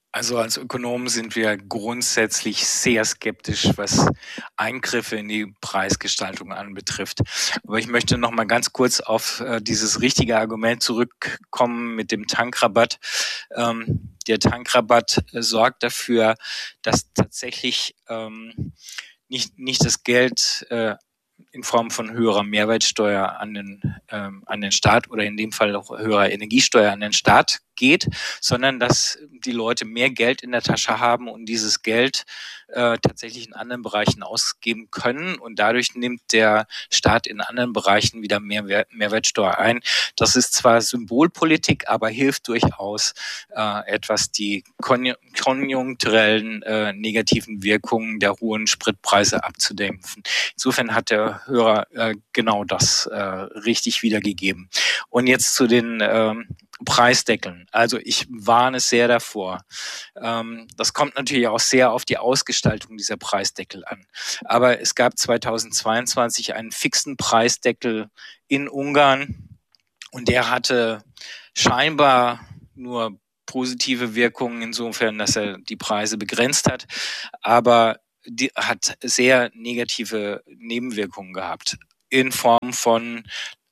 Also als Ökonomen sind wir grundsätzlich sehr skeptisch, was Eingriffe in die Preisgestaltung anbetrifft. Aber ich möchte noch mal ganz kurz auf dieses richtige Argument zurückkommen mit dem Tankrabatt. Der Tankrabatt sorgt dafür, dass tatsächlich nicht das Geld in Form von höherer Mehrwertsteuer an den Staat oder in dem Fall auch höherer Energiesteuer an den Staat geht, sondern dass die Leute mehr Geld in der Tasche haben und dieses Geld tatsächlich in anderen Bereichen ausgeben können. Und dadurch nimmt der Staat in anderen Bereichen wieder mehr Mehrwertsteuer ein. Das ist zwar Symbolpolitik, aber hilft durchaus, etwas die konjunkturellen negativen Wirkungen der hohen Spritpreise abzudämpfen. Insofern hat der Hörer genau das richtig wiedergegeben. Und jetzt zu den Preisdeckeln. Also ich warne sehr davor. Das kommt natürlich auch sehr auf die Ausgestaltung dieser Preisdeckel an. Aber es gab 2022 einen fixen Preisdeckel in Ungarn und der hatte scheinbar nur positive Wirkungen insofern, dass er die Preise begrenzt hat, aber die hat sehr negative Nebenwirkungen gehabt in Form von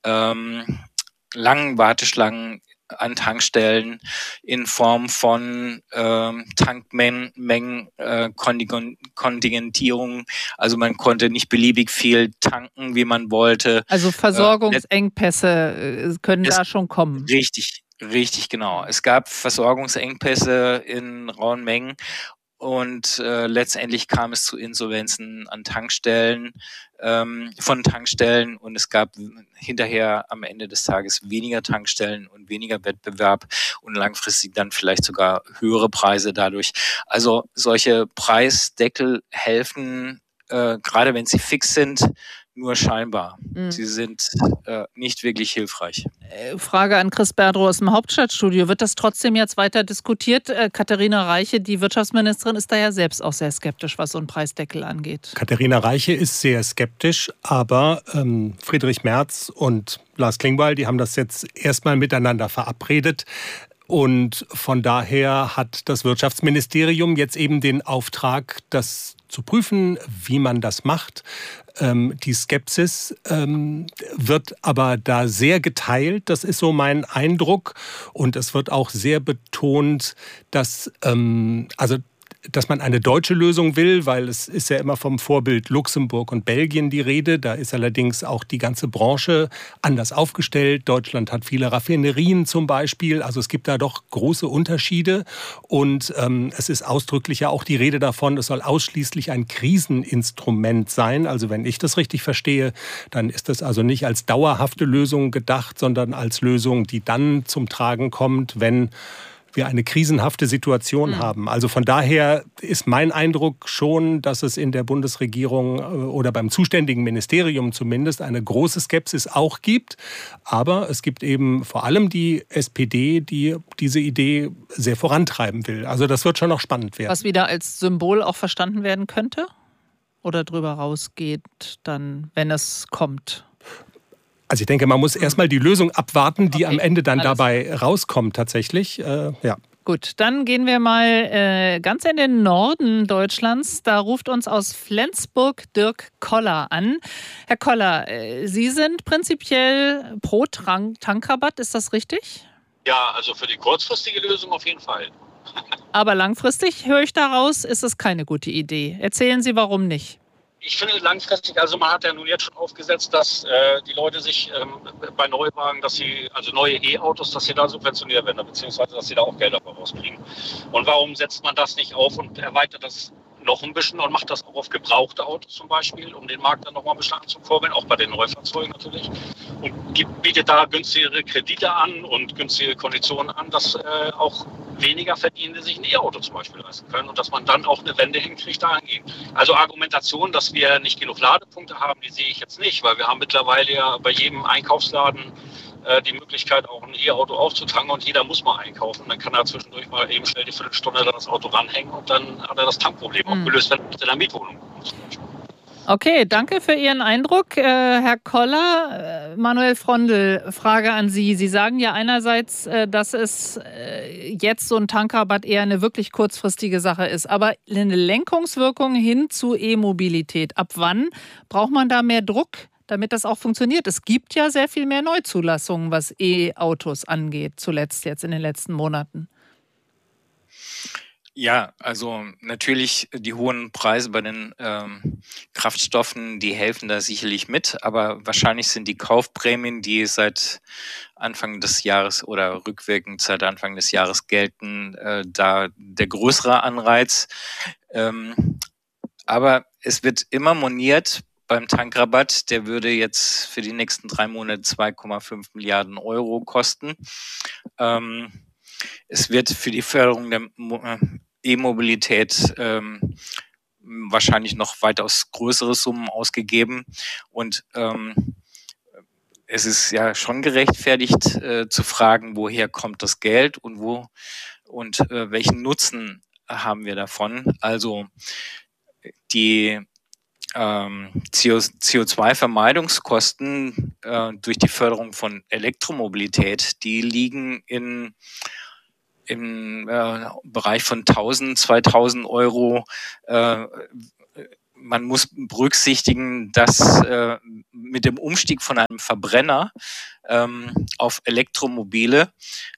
langen Warteschlangen an Tankstellen, in Form von Tankmengen, Kontingentierung. Also man konnte nicht beliebig viel tanken, wie man wollte. Also Versorgungsengpässe können da schon kommen. Richtig, genau. Es gab Versorgungsengpässe in rauen Mengen. Und letztendlich kam es zu Insolvenzen an Tankstellen, von Tankstellen, und es gab hinterher am Ende des Tages weniger Tankstellen und weniger Wettbewerb und langfristig dann vielleicht sogar höhere Preise dadurch. Also solche Preisdeckel helfen, gerade wenn sie fix sind, nur scheinbar. Sie sind nicht wirklich hilfreich. Frage an Chris Berdrow aus dem Hauptstadtstudio. Wird das trotzdem jetzt weiter diskutiert? Katharina Reiche, die Wirtschaftsministerin, ist da ja selbst auch sehr skeptisch, was so einen Preisdeckel angeht. Katharina Reiche ist sehr skeptisch, aber Friedrich Merz und Lars Klingbeil, die haben das jetzt erstmal miteinander verabredet. Und von daher hat das Wirtschaftsministerium jetzt eben den Auftrag, das zu prüfen, wie man das macht. Die Skepsis wird aber da sehr geteilt, das ist so mein Eindruck. Und es wird auch sehr betont, dass man eine deutsche Lösung will, weil es ist ja immer vom Vorbild Luxemburg und Belgien die Rede. Da ist allerdings auch die ganze Branche anders aufgestellt. Deutschland hat viele Raffinerien zum Beispiel. Also es gibt da doch große Unterschiede. Und es ist ausdrücklich ja auch die Rede davon, es soll ausschließlich ein Kriseninstrument sein. Also wenn ich das richtig verstehe, dann ist das also nicht als dauerhafte Lösung gedacht, sondern als Lösung, die dann zum Tragen kommt, wenn wir eine krisenhafte Situation haben. Also von daher ist mein Eindruck schon, dass es in der Bundesregierung oder beim zuständigen Ministerium zumindest eine große Skepsis auch gibt. Aber es gibt eben vor allem die SPD, die diese Idee sehr vorantreiben will. Also das wird schon noch spannend werden. Was wieder als Symbol auch verstanden werden könnte? Oder drüber rausgeht dann, wenn es kommt? Also ich denke, man muss erstmal die Lösung abwarten, die am Ende dann dabei rauskommt tatsächlich. Ja. Gut, dann gehen wir mal ganz in den Norden Deutschlands. Da ruft uns aus Flensburg Dirk Koller an. Herr Koller, Sie sind prinzipiell pro Tankrabatt, ist das richtig? Ja, also für die kurzfristige Lösung auf jeden Fall. Aber langfristig, höre ich daraus, ist es keine gute Idee. Erzählen Sie, warum nicht? Ich finde langfristig, also man hat ja nun jetzt schon aufgesetzt, dass die Leute sich bei Neuwagen, also neue E-Autos, dass sie da subventioniert werden, beziehungsweise dass sie da auch Geld dafür rauskriegen. Und warum setzt man das nicht auf und erweitert das noch ein bisschen und macht das auch auf gebrauchte Autos zum Beispiel, um den Markt dann nochmal ein bisschen anzukurbeln, auch bei den Neufahrzeugen natürlich. Und bietet da günstigere Kredite an und günstige Konditionen an, dass auch weniger Verdienende sich ein E-Auto zum Beispiel leisten können und dass man dann auch eine Wende hinkriegt dahingehend. Also Argumentation, dass wir nicht genug Ladepunkte haben, die sehe ich jetzt nicht, weil wir haben mittlerweile ja bei jedem Einkaufsladen die Möglichkeit, auch ein E-Auto aufzutanken und jeder muss mal einkaufen. Dann kann er zwischendurch mal eben schnell die Viertelstunde dann das Auto ranhängen und dann hat er das Tankproblem auch gelöst, wenn er in der Mietwohnung kommt zum Beispiel. Okay, danke für Ihren Eindruck, Herr Koller. Manuel Frondl, Frage an Sie. Sie sagen ja einerseits, dass es jetzt so ein Tankrabatt eher eine wirklich kurzfristige Sache ist, aber eine Lenkungswirkung hin zu E-Mobilität. Ab wann braucht man da mehr Druck, damit das auch funktioniert? Es gibt ja sehr viel mehr Neuzulassungen, was E-Autos angeht, zuletzt jetzt in den letzten Monaten. Ja, also natürlich die hohen Preise bei den Kraftstoffen, die helfen da sicherlich mit, aber wahrscheinlich sind die Kaufprämien, die seit Anfang des Jahres oder rückwirkend seit Anfang des Jahres gelten, da der größere Anreiz. Aber es wird immer moniert beim Tankrabatt, der würde jetzt für die nächsten 3 Monate 2,5 Milliarden Euro kosten. Es wird für die Förderung der E-Mobilität wahrscheinlich noch weitaus größere Summen ausgegeben. Und es ist ja schon gerechtfertigt zu fragen, woher kommt das Geld und welchen Nutzen haben wir davon. Also die CO2-Vermeidungskosten durch die Förderung von Elektromobilität, die liegen im Bereich von 1.000, 2.000 Euro. Man muss berücksichtigen, dass mit dem Umstieg von einem Verbrenner auf Elektromobile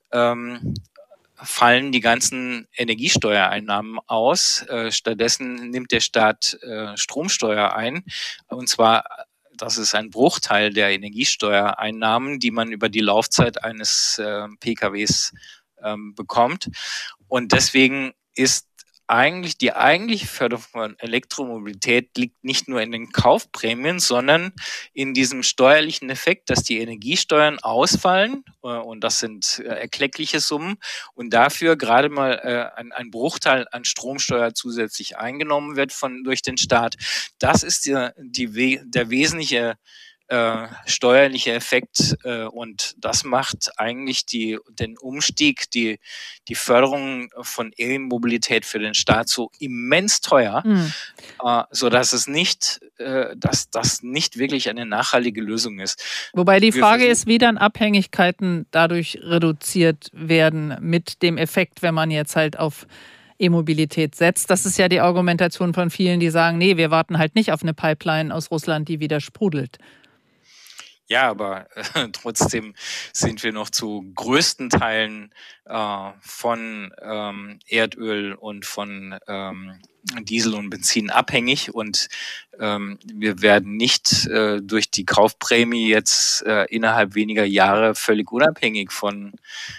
fallen die ganzen Energiesteuereinnahmen aus. Stattdessen nimmt der Staat Stromsteuer ein. Und zwar, das ist ein Bruchteil der Energiesteuereinnahmen, die man über die Laufzeit eines PKWs bekommt. Und deswegen ist die eigentliche Förderung von Elektromobilität liegt nicht nur in den Kaufprämien, sondern in diesem steuerlichen Effekt, dass die Energiesteuern ausfallen, und das sind erkleckliche Summen, und dafür gerade mal ein Bruchteil an Stromsteuer zusätzlich eingenommen wird durch den Staat. Das ist der wesentliche steuerliche Effekt, und das macht eigentlich den Umstieg, die Förderung von E-Mobilität für den Staat so immens teuer, so dass das nicht wirklich eine nachhaltige Lösung ist. Wobei die Frage ist, wie dann Abhängigkeiten dadurch reduziert werden mit dem Effekt, wenn man jetzt halt auf E-Mobilität setzt. Das ist ja die Argumentation von vielen, die sagen, nee, wir warten halt nicht auf eine Pipeline aus Russland, die wieder sprudelt. Ja, aber trotzdem sind wir noch zu größten Teilen von Erdöl und von Diesel und Benzin abhängig, und wir werden nicht durch die Kaufprämie jetzt innerhalb weniger Jahre völlig unabhängig von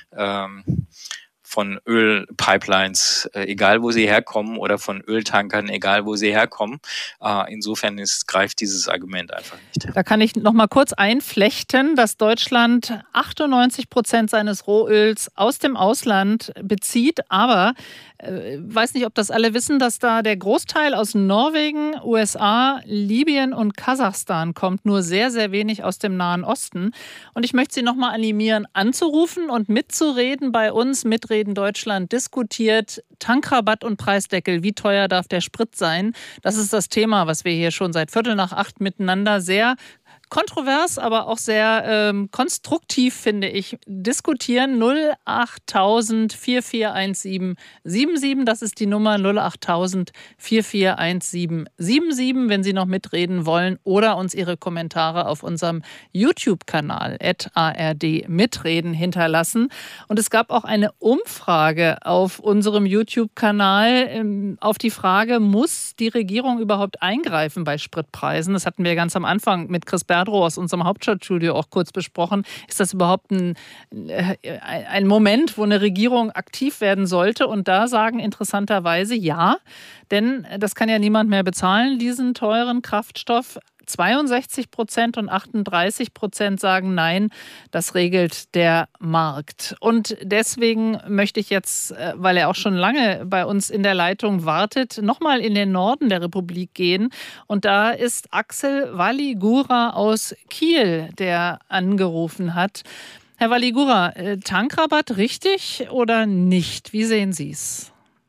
Ölpipelines, egal wo sie herkommen, oder von Öltankern, egal wo sie herkommen. Insofern greift dieses Argument einfach nicht. Da kann ich noch mal kurz einflechten, dass Deutschland 98% seines Rohöls aus dem Ausland bezieht, aber weiß nicht, ob das alle wissen, dass da der Großteil aus Norwegen, USA, Libyen und Kasachstan kommt, nur sehr, sehr wenig aus dem Nahen Osten. Und ich möchte Sie noch mal animieren, anzurufen und mitzureden bei uns. Mitreden Deutschland diskutiert Tankrabatt und Preisdeckel. Wie teuer darf der Sprit sein? Das ist das Thema, was wir hier schon seit 7:45 miteinander sehr kontrovers, aber auch sehr konstruktiv, finde ich, diskutieren. 08000 441777, das ist die Nummer 08000 441777, wenn Sie noch mitreden wollen oder uns Ihre Kommentare auf unserem YouTube-Kanal @ARD mitreden hinterlassen. Und es gab auch eine Umfrage auf unserem YouTube-Kanal auf die Frage, muss die Regierung überhaupt eingreifen bei Spritpreisen? Das hatten wir ganz am Anfang mit Chris Berdrow aus unserem Hauptstadtstudio auch kurz besprochen. Ist das überhaupt ein Moment, wo eine Regierung aktiv werden sollte? Und da sagen interessanterweise ja, denn das kann ja niemand mehr bezahlen, diesen teuren Kraftstoff. 62% und 38% sagen nein, das regelt der Markt. Und deswegen möchte ich jetzt, weil er auch schon lange bei uns in der Leitung wartet, nochmal in den Norden der Republik gehen. Und da ist Axel Walligura aus Kiel, der angerufen hat. Herr Walligura, Tankrabatt richtig oder nicht? Wie sehen Sie es?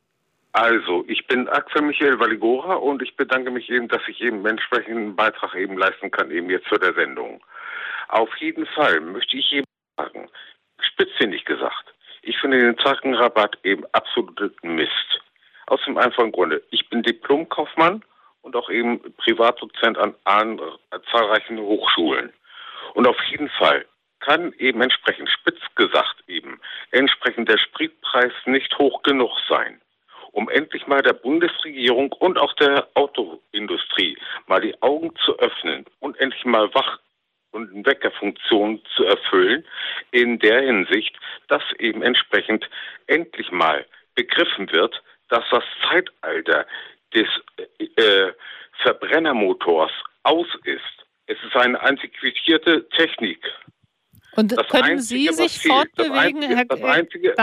Also, ich bin Axel Michael Valigora und ich bedanke mich eben, dass ich eben einen entsprechenden Beitrag eben leisten kann, eben jetzt für der Sendung. Auf jeden Fall möchte ich eben sagen, spitzfindig gesagt, ich finde den Tankrabatt eben absolut Mist. Aus dem einfachen Grunde, ich bin Diplomkaufmann und auch eben Privatdozent an zahlreichen Hochschulen. Und auf jeden Fall kann eben entsprechend, spitz gesagt eben, entsprechend der Spritpreis nicht hoch genug sein, um endlich mal der Bundesregierung und auch der Autoindustrie mal die Augen zu öffnen und endlich mal Wach- und Weckerfunktion zu erfüllen, in der Hinsicht, dass eben entsprechend endlich mal begriffen wird, dass das Zeitalter des Verbrennermotors aus ist. Es ist eine antiquierte Technik. Und das können Sie sich fortbewegen, Das Einzige,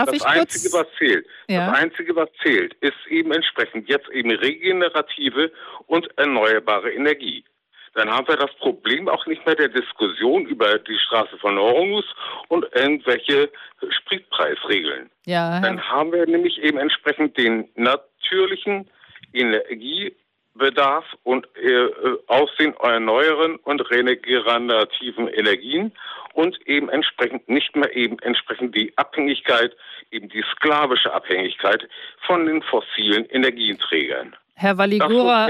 was zählt, ist eben entsprechend jetzt eben regenerative und erneuerbare Energie. Dann haben wir das Problem auch nicht mehr der Diskussion über die Straße von Hormuz und irgendwelche Spritpreisregeln. Ja, dann haben wir nämlich eben entsprechend den natürlichen Energiebedarf und aus den erneuerbaren und regenerativen Energien und eben entsprechend nicht mehr eben entsprechend die Abhängigkeit, eben die sklavische Abhängigkeit von den fossilen Energieträgern. Herr Valigora,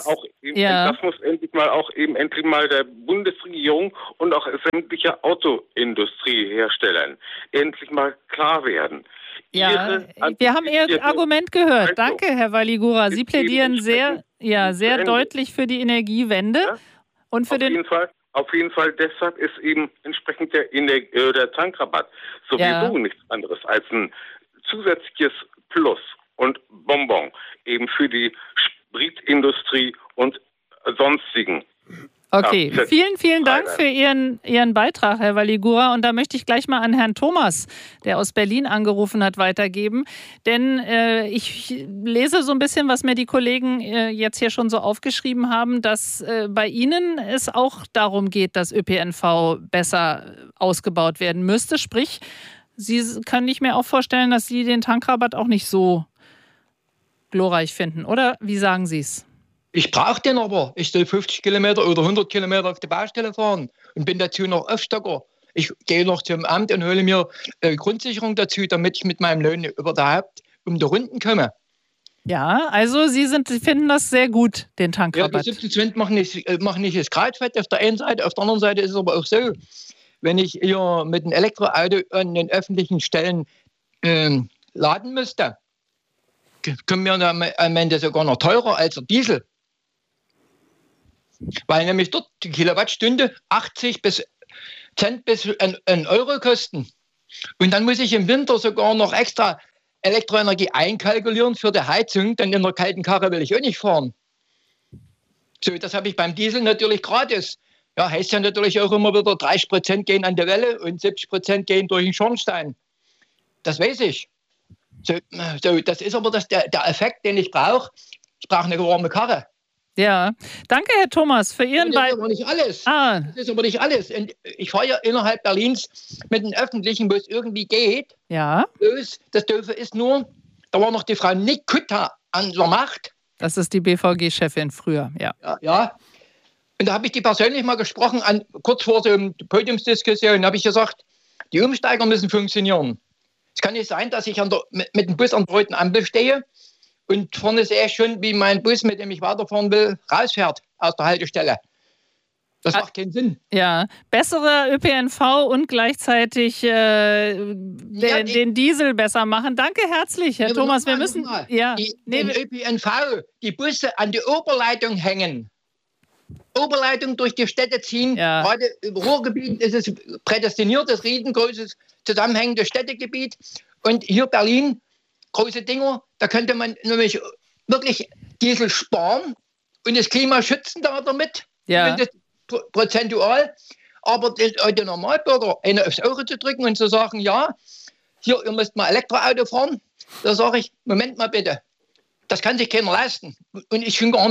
das muss endlich mal auch eben endlich mal der Bundesregierung und auch sämtliche Autoindustrieherstellern endlich mal klar werden. Ja, wir haben Ihr Argument gehört. Danke, Herr Valigora. Sie plädieren sehr deutlich für die Energiewende. Ja? Und für Auf jeden Fall, deshalb ist eben entsprechend der Tankrabatt sowieso nichts anderes als ein zusätzliches Plus und Bonbon eben für die Spritindustrie und sonstigen. Okay, vielen Dank für Ihren Beitrag, Herr Valigora. Und da möchte ich gleich mal an Herrn Thomas, der aus Berlin angerufen hat, weitergeben. Denn ich lese so ein bisschen, was mir die Kollegen jetzt hier schon so aufgeschrieben haben, dass bei Ihnen es auch darum geht, dass ÖPNV besser ausgebaut werden müsste. Sprich, Sie können nicht mehr auch vorstellen, dass Sie den Tankrabatt auch nicht so glorreich finden, oder? Wie sagen Sie es? Ich brauche den aber. Ich soll 50 Kilometer oder 100 Kilometer auf die Baustelle fahren und bin dazu noch Aufstocker. Ich gehe noch zum Amt und hole mir Grundsicherung dazu, damit ich mit meinem Lohn überhaupt um die Runden komme. Ja, also Sie finden das sehr gut, den Tankrabatt. Ja, die 17 Cent machen nicht das Krautfett auf der einen Seite. Auf der anderen Seite ist es aber auch so, wenn ich hier mit einem Elektroauto an den öffentlichen Stellen laden müsste, kommen wir am Ende sogar noch teurer als der Diesel. Weil nämlich dort die Kilowattstunde 80 Cent bis 1 Euro kosten. Und dann muss ich im Winter sogar noch extra Elektroenergie einkalkulieren für die Heizung, denn in der kalten Karre will ich auch nicht fahren. So, das habe ich beim Diesel natürlich gratis. Ja, heißt ja natürlich auch immer wieder, 30% gehen an die Welle und 70% gehen durch den Schornstein. Das weiß ich. So, das ist aber der Effekt, den ich brauche. Ich brauche eine warme Karre. Ja, danke, Herr Thomas, für Ihren Beitrag. Das ist aber nicht alles. Das ist aber nicht alles. Und ich fahre ja innerhalb Berlins mit den Öffentlichen, wo es irgendwie geht. Ja. Das Doofe ist nur, da war noch die Frau Nikutta an der Macht. Das ist die BVG-Chefin früher, ja. Ja. Und da habe ich die persönlich mal gesprochen, kurz vor so einer Podiumsdiskussion, habe ich gesagt, die Umsteiger müssen funktionieren. Es kann nicht sein, dass ich mit dem Bus an der roten Ampel stehe und vorne sehe ich schon, wie mein Bus, mit dem ich weiterfahren will, rausfährt aus der Haltestelle. Das macht keinen Sinn. Ja, bessere ÖPNV und gleichzeitig den Diesel besser machen. Danke herzlich, Herr Thomas. Wir müssen den ÖPNV, die Busse an die Oberleitung hängen. Oberleitung durch die Städte ziehen. Ja. Gerade im Ruhrgebiet ist es prädestiniert, das riesengroßes zusammenhängende Städtegebiet. Und hier Berlin, große Dinger, da könnte man nämlich wirklich Diesel sparen und das Klima schützen damit. Ja. Prozentual. Aber der Normalbürger, eine aufs Auge zu drücken und zu sagen, ja, hier, ihr müsst mal Elektroauto fahren, da sage ich, Moment mal bitte, das kann sich keiner leisten. Und ich schon gar nicht.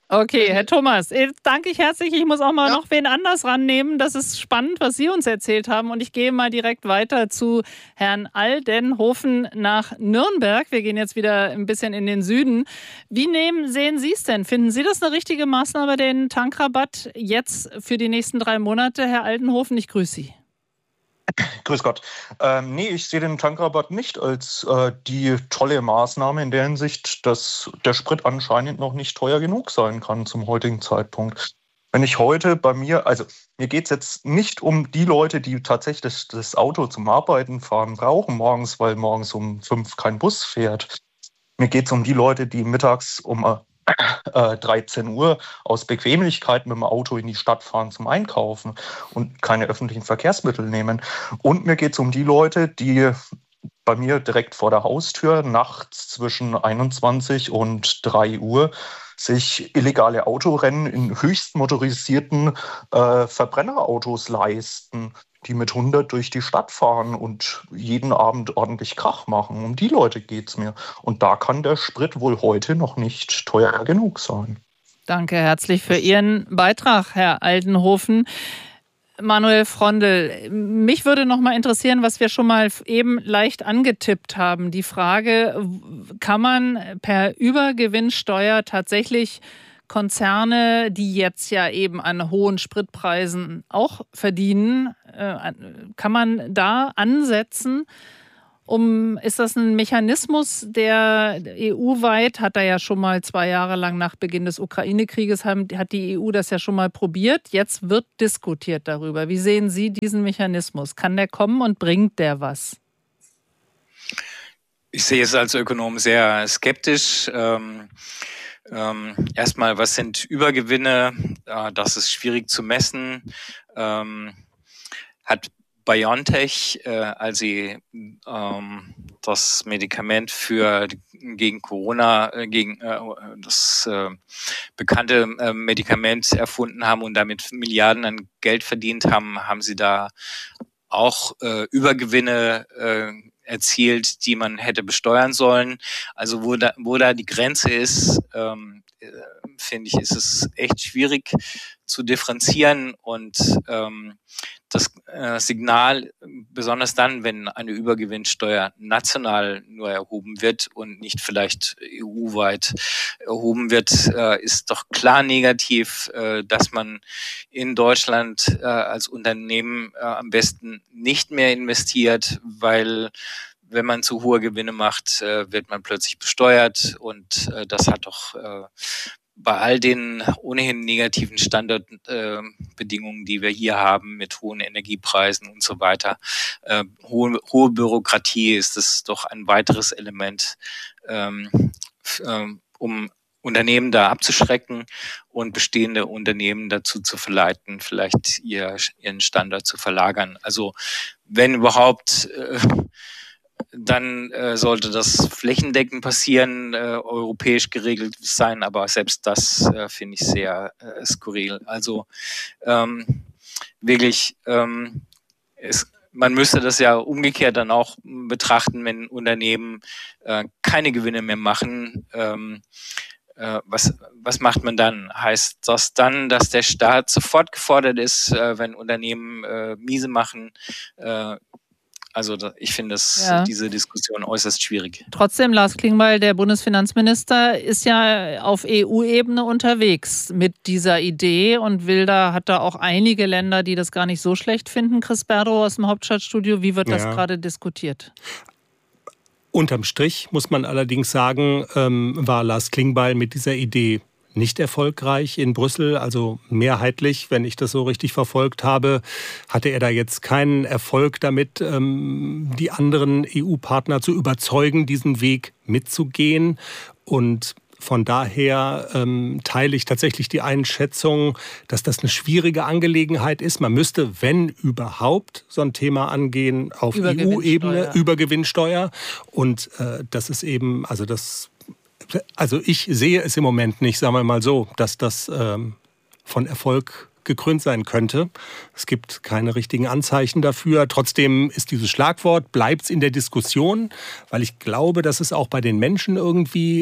Okay, Herr Thomas, danke ich herzlich. Ich muss auch mal noch wen anders rannehmen. Das ist spannend, was Sie uns erzählt haben. Und ich gehe mal direkt weiter zu Herrn Aldenhofen nach Nürnberg. Wir gehen jetzt wieder ein bisschen in den Süden. Wie sehen Sie es denn? Finden Sie das eine richtige Maßnahme, den Tankrabatt jetzt für die nächsten 3 Monate, Herr Aldenhofen? Ich grüße Sie. Grüß Gott. Nee, ich sehe den Tankrabatt nicht als die tolle Maßnahme in der Hinsicht, dass der Sprit anscheinend noch nicht teuer genug sein kann zum heutigen Zeitpunkt. Wenn ich heute bei mir, also mir geht es jetzt nicht um die Leute, die tatsächlich das Auto zum Arbeiten fahren brauchen morgens, weil morgens um 5 kein Bus fährt. Mir geht es um die Leute, die mittags um 13 Uhr aus Bequemlichkeit mit dem Auto in die Stadt fahren zum Einkaufen und keine öffentlichen Verkehrsmittel nehmen. Und mir geht es um die Leute, die bei mir direkt vor der Haustür nachts zwischen 21 und 3 Uhr sich illegale Autorennen in höchst motorisierten Verbrennerautos leisten, die mit 100 durch die Stadt fahren und jeden Abend ordentlich Krach machen. Um die Leute geht es mir. Und da kann der Sprit wohl heute noch nicht teuer genug sein. Danke herzlich für Ihren Beitrag, Herr Aldenhofen. Manuel Frondl, mich würde noch mal interessieren, was wir schon mal eben leicht angetippt haben. Die Frage, kann man per Übergewinnsteuer tatsächlich Konzerne, die jetzt ja eben an hohen Spritpreisen auch verdienen, kann man da ansetzen? Ist das ein Mechanismus, der EU-weit, hat er ja schon mal 2 Jahre lang nach Beginn des Ukraine-Krieges, hat die EU das ja schon mal probiert. Jetzt wird diskutiert darüber. Wie sehen Sie diesen Mechanismus? Kann der kommen und bringt der was? Ich sehe es als Ökonom sehr skeptisch. Erstmal, was sind Übergewinne? Das ist schwierig zu messen. Hat BioNTech, als sie das Medikament gegen Corona, das bekannte Medikament erfunden haben und damit Milliarden an Geld verdient haben, haben sie da auch Übergewinne erzielt, die man hätte besteuern sollen. Also wo da die Grenze ist, finde ich, ist es echt schwierig zu differenzieren und das Signal, besonders dann, wenn eine Übergewinnsteuer national nur erhoben wird und nicht vielleicht EU-weit erhoben wird, ist doch klar negativ, dass man in Deutschland als Unternehmen am besten nicht mehr investiert, weil wenn man zu hohe Gewinne macht, wird man plötzlich besteuert und das hat doch bei all den ohnehin negativen Standardbedingungen, die wir hier haben, mit hohen Energiepreisen und so weiter, hohe Bürokratie, ist das doch ein weiteres Element, um Unternehmen da abzuschrecken und bestehende Unternehmen dazu zu verleiten, vielleicht ihren Standort zu verlagern. Also wenn überhaupt, dann sollte das flächendeckend passieren, europäisch geregelt sein, aber selbst das finde ich sehr skurril. Also wirklich, man müsste das ja umgekehrt dann auch betrachten, wenn Unternehmen keine Gewinne mehr machen. Was macht man dann? Heißt das dann, dass der Staat sofort gefordert ist, wenn Unternehmen miese machen? Also ich finde diese Diskussion äußerst schwierig. Trotzdem, Lars Klingbeil, der Bundesfinanzminister, ist ja auf EU-Ebene unterwegs mit dieser Idee und hat da auch einige Länder, die das gar nicht so schlecht finden. Chris Berdow aus dem Hauptstadtstudio, wie wird das gerade diskutiert? Unterm Strich muss man allerdings sagen, war Lars Klingbeil mit dieser Idee nicht erfolgreich in Brüssel, also mehrheitlich, wenn ich das so richtig verfolgt habe, hatte er da jetzt keinen Erfolg damit, die anderen EU-Partner zu überzeugen, diesen Weg mitzugehen. Und von daher teile ich tatsächlich die Einschätzung, dass das eine schwierige Angelegenheit ist. Man müsste, wenn überhaupt, so ein Thema angehen auf EU-Ebene, Übergewinnsteuer. Und das ist eben, also ich sehe es im Moment nicht, sagen wir mal so, dass das von Erfolg gekrönt sein könnte. Es gibt keine richtigen Anzeichen dafür. Trotzdem ist dieses Schlagwort, bleibt es in der Diskussion, weil ich glaube, dass es auch bei den Menschen irgendwie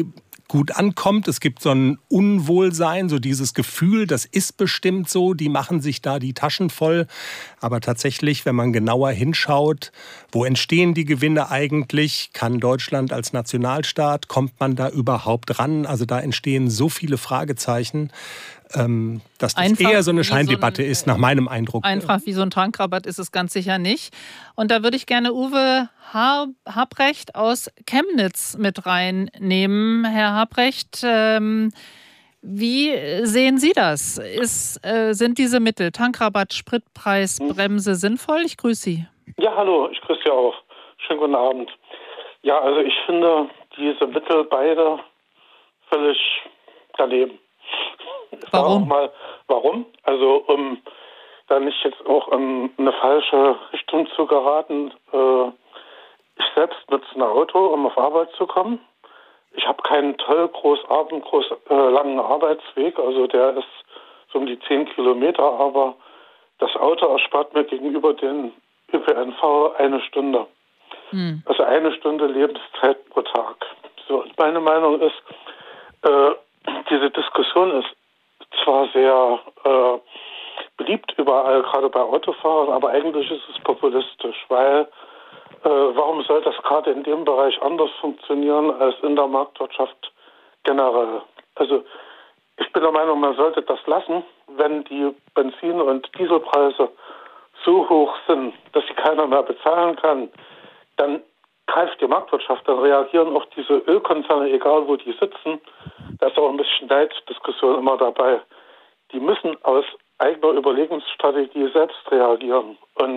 gut ankommt. Es gibt so ein Unwohlsein, so dieses Gefühl, das ist bestimmt so, die machen sich da die Taschen voll. Aber tatsächlich, wenn man genauer hinschaut, wo entstehen die Gewinne eigentlich? Kann Deutschland als Nationalstaat, kommt man da überhaupt ran? Also da entstehen so viele Fragezeichen, dass das einfach eher so eine Scheindebatte ist, nach meinem Eindruck. Einfach wie so ein Tankrabatt ist es ganz sicher nicht. Und da würde ich gerne Uwe Habrecht aus Chemnitz mit reinnehmen. Herr Habrecht, wie sehen Sie das? Sind diese Mittel, Tankrabatt, Spritpreis, Bremse, sinnvoll? Ich grüße Sie. Ja, hallo, ich grüße Sie auch. Schönen guten Abend. Ja, also ich finde diese Mittel beide völlig daneben. Warum? Mal, warum? Also um da nicht jetzt auch in eine falsche Richtung zu geraten. Ich selbst nutze ein Auto, um auf Arbeit zu kommen. Ich habe keinen langen Arbeitsweg, also der ist so um die 10 Kilometer, aber das Auto erspart mir gegenüber den ÖPNV 1 Stunde. Also 1 Stunde Lebenszeit pro Tag. So, und meine Meinung ist, diese Diskussion ist zwar sehr beliebt überall, gerade bei Autofahrern, aber eigentlich ist es populistisch, weil warum soll das gerade in dem Bereich anders funktionieren als in der Marktwirtschaft generell? Also ich bin der Meinung, man sollte das lassen, wenn die Benzin- und Dieselpreise so hoch sind, dass sie keiner mehr bezahlen kann, dann greift die Marktwirtschaft, dann reagieren auch diese Ölkonzerne, egal wo die sitzen. Da ist auch ein bisschen Neiddiskussion immer dabei. Die müssen aus eigener Überlegungsstrategie selbst reagieren. Und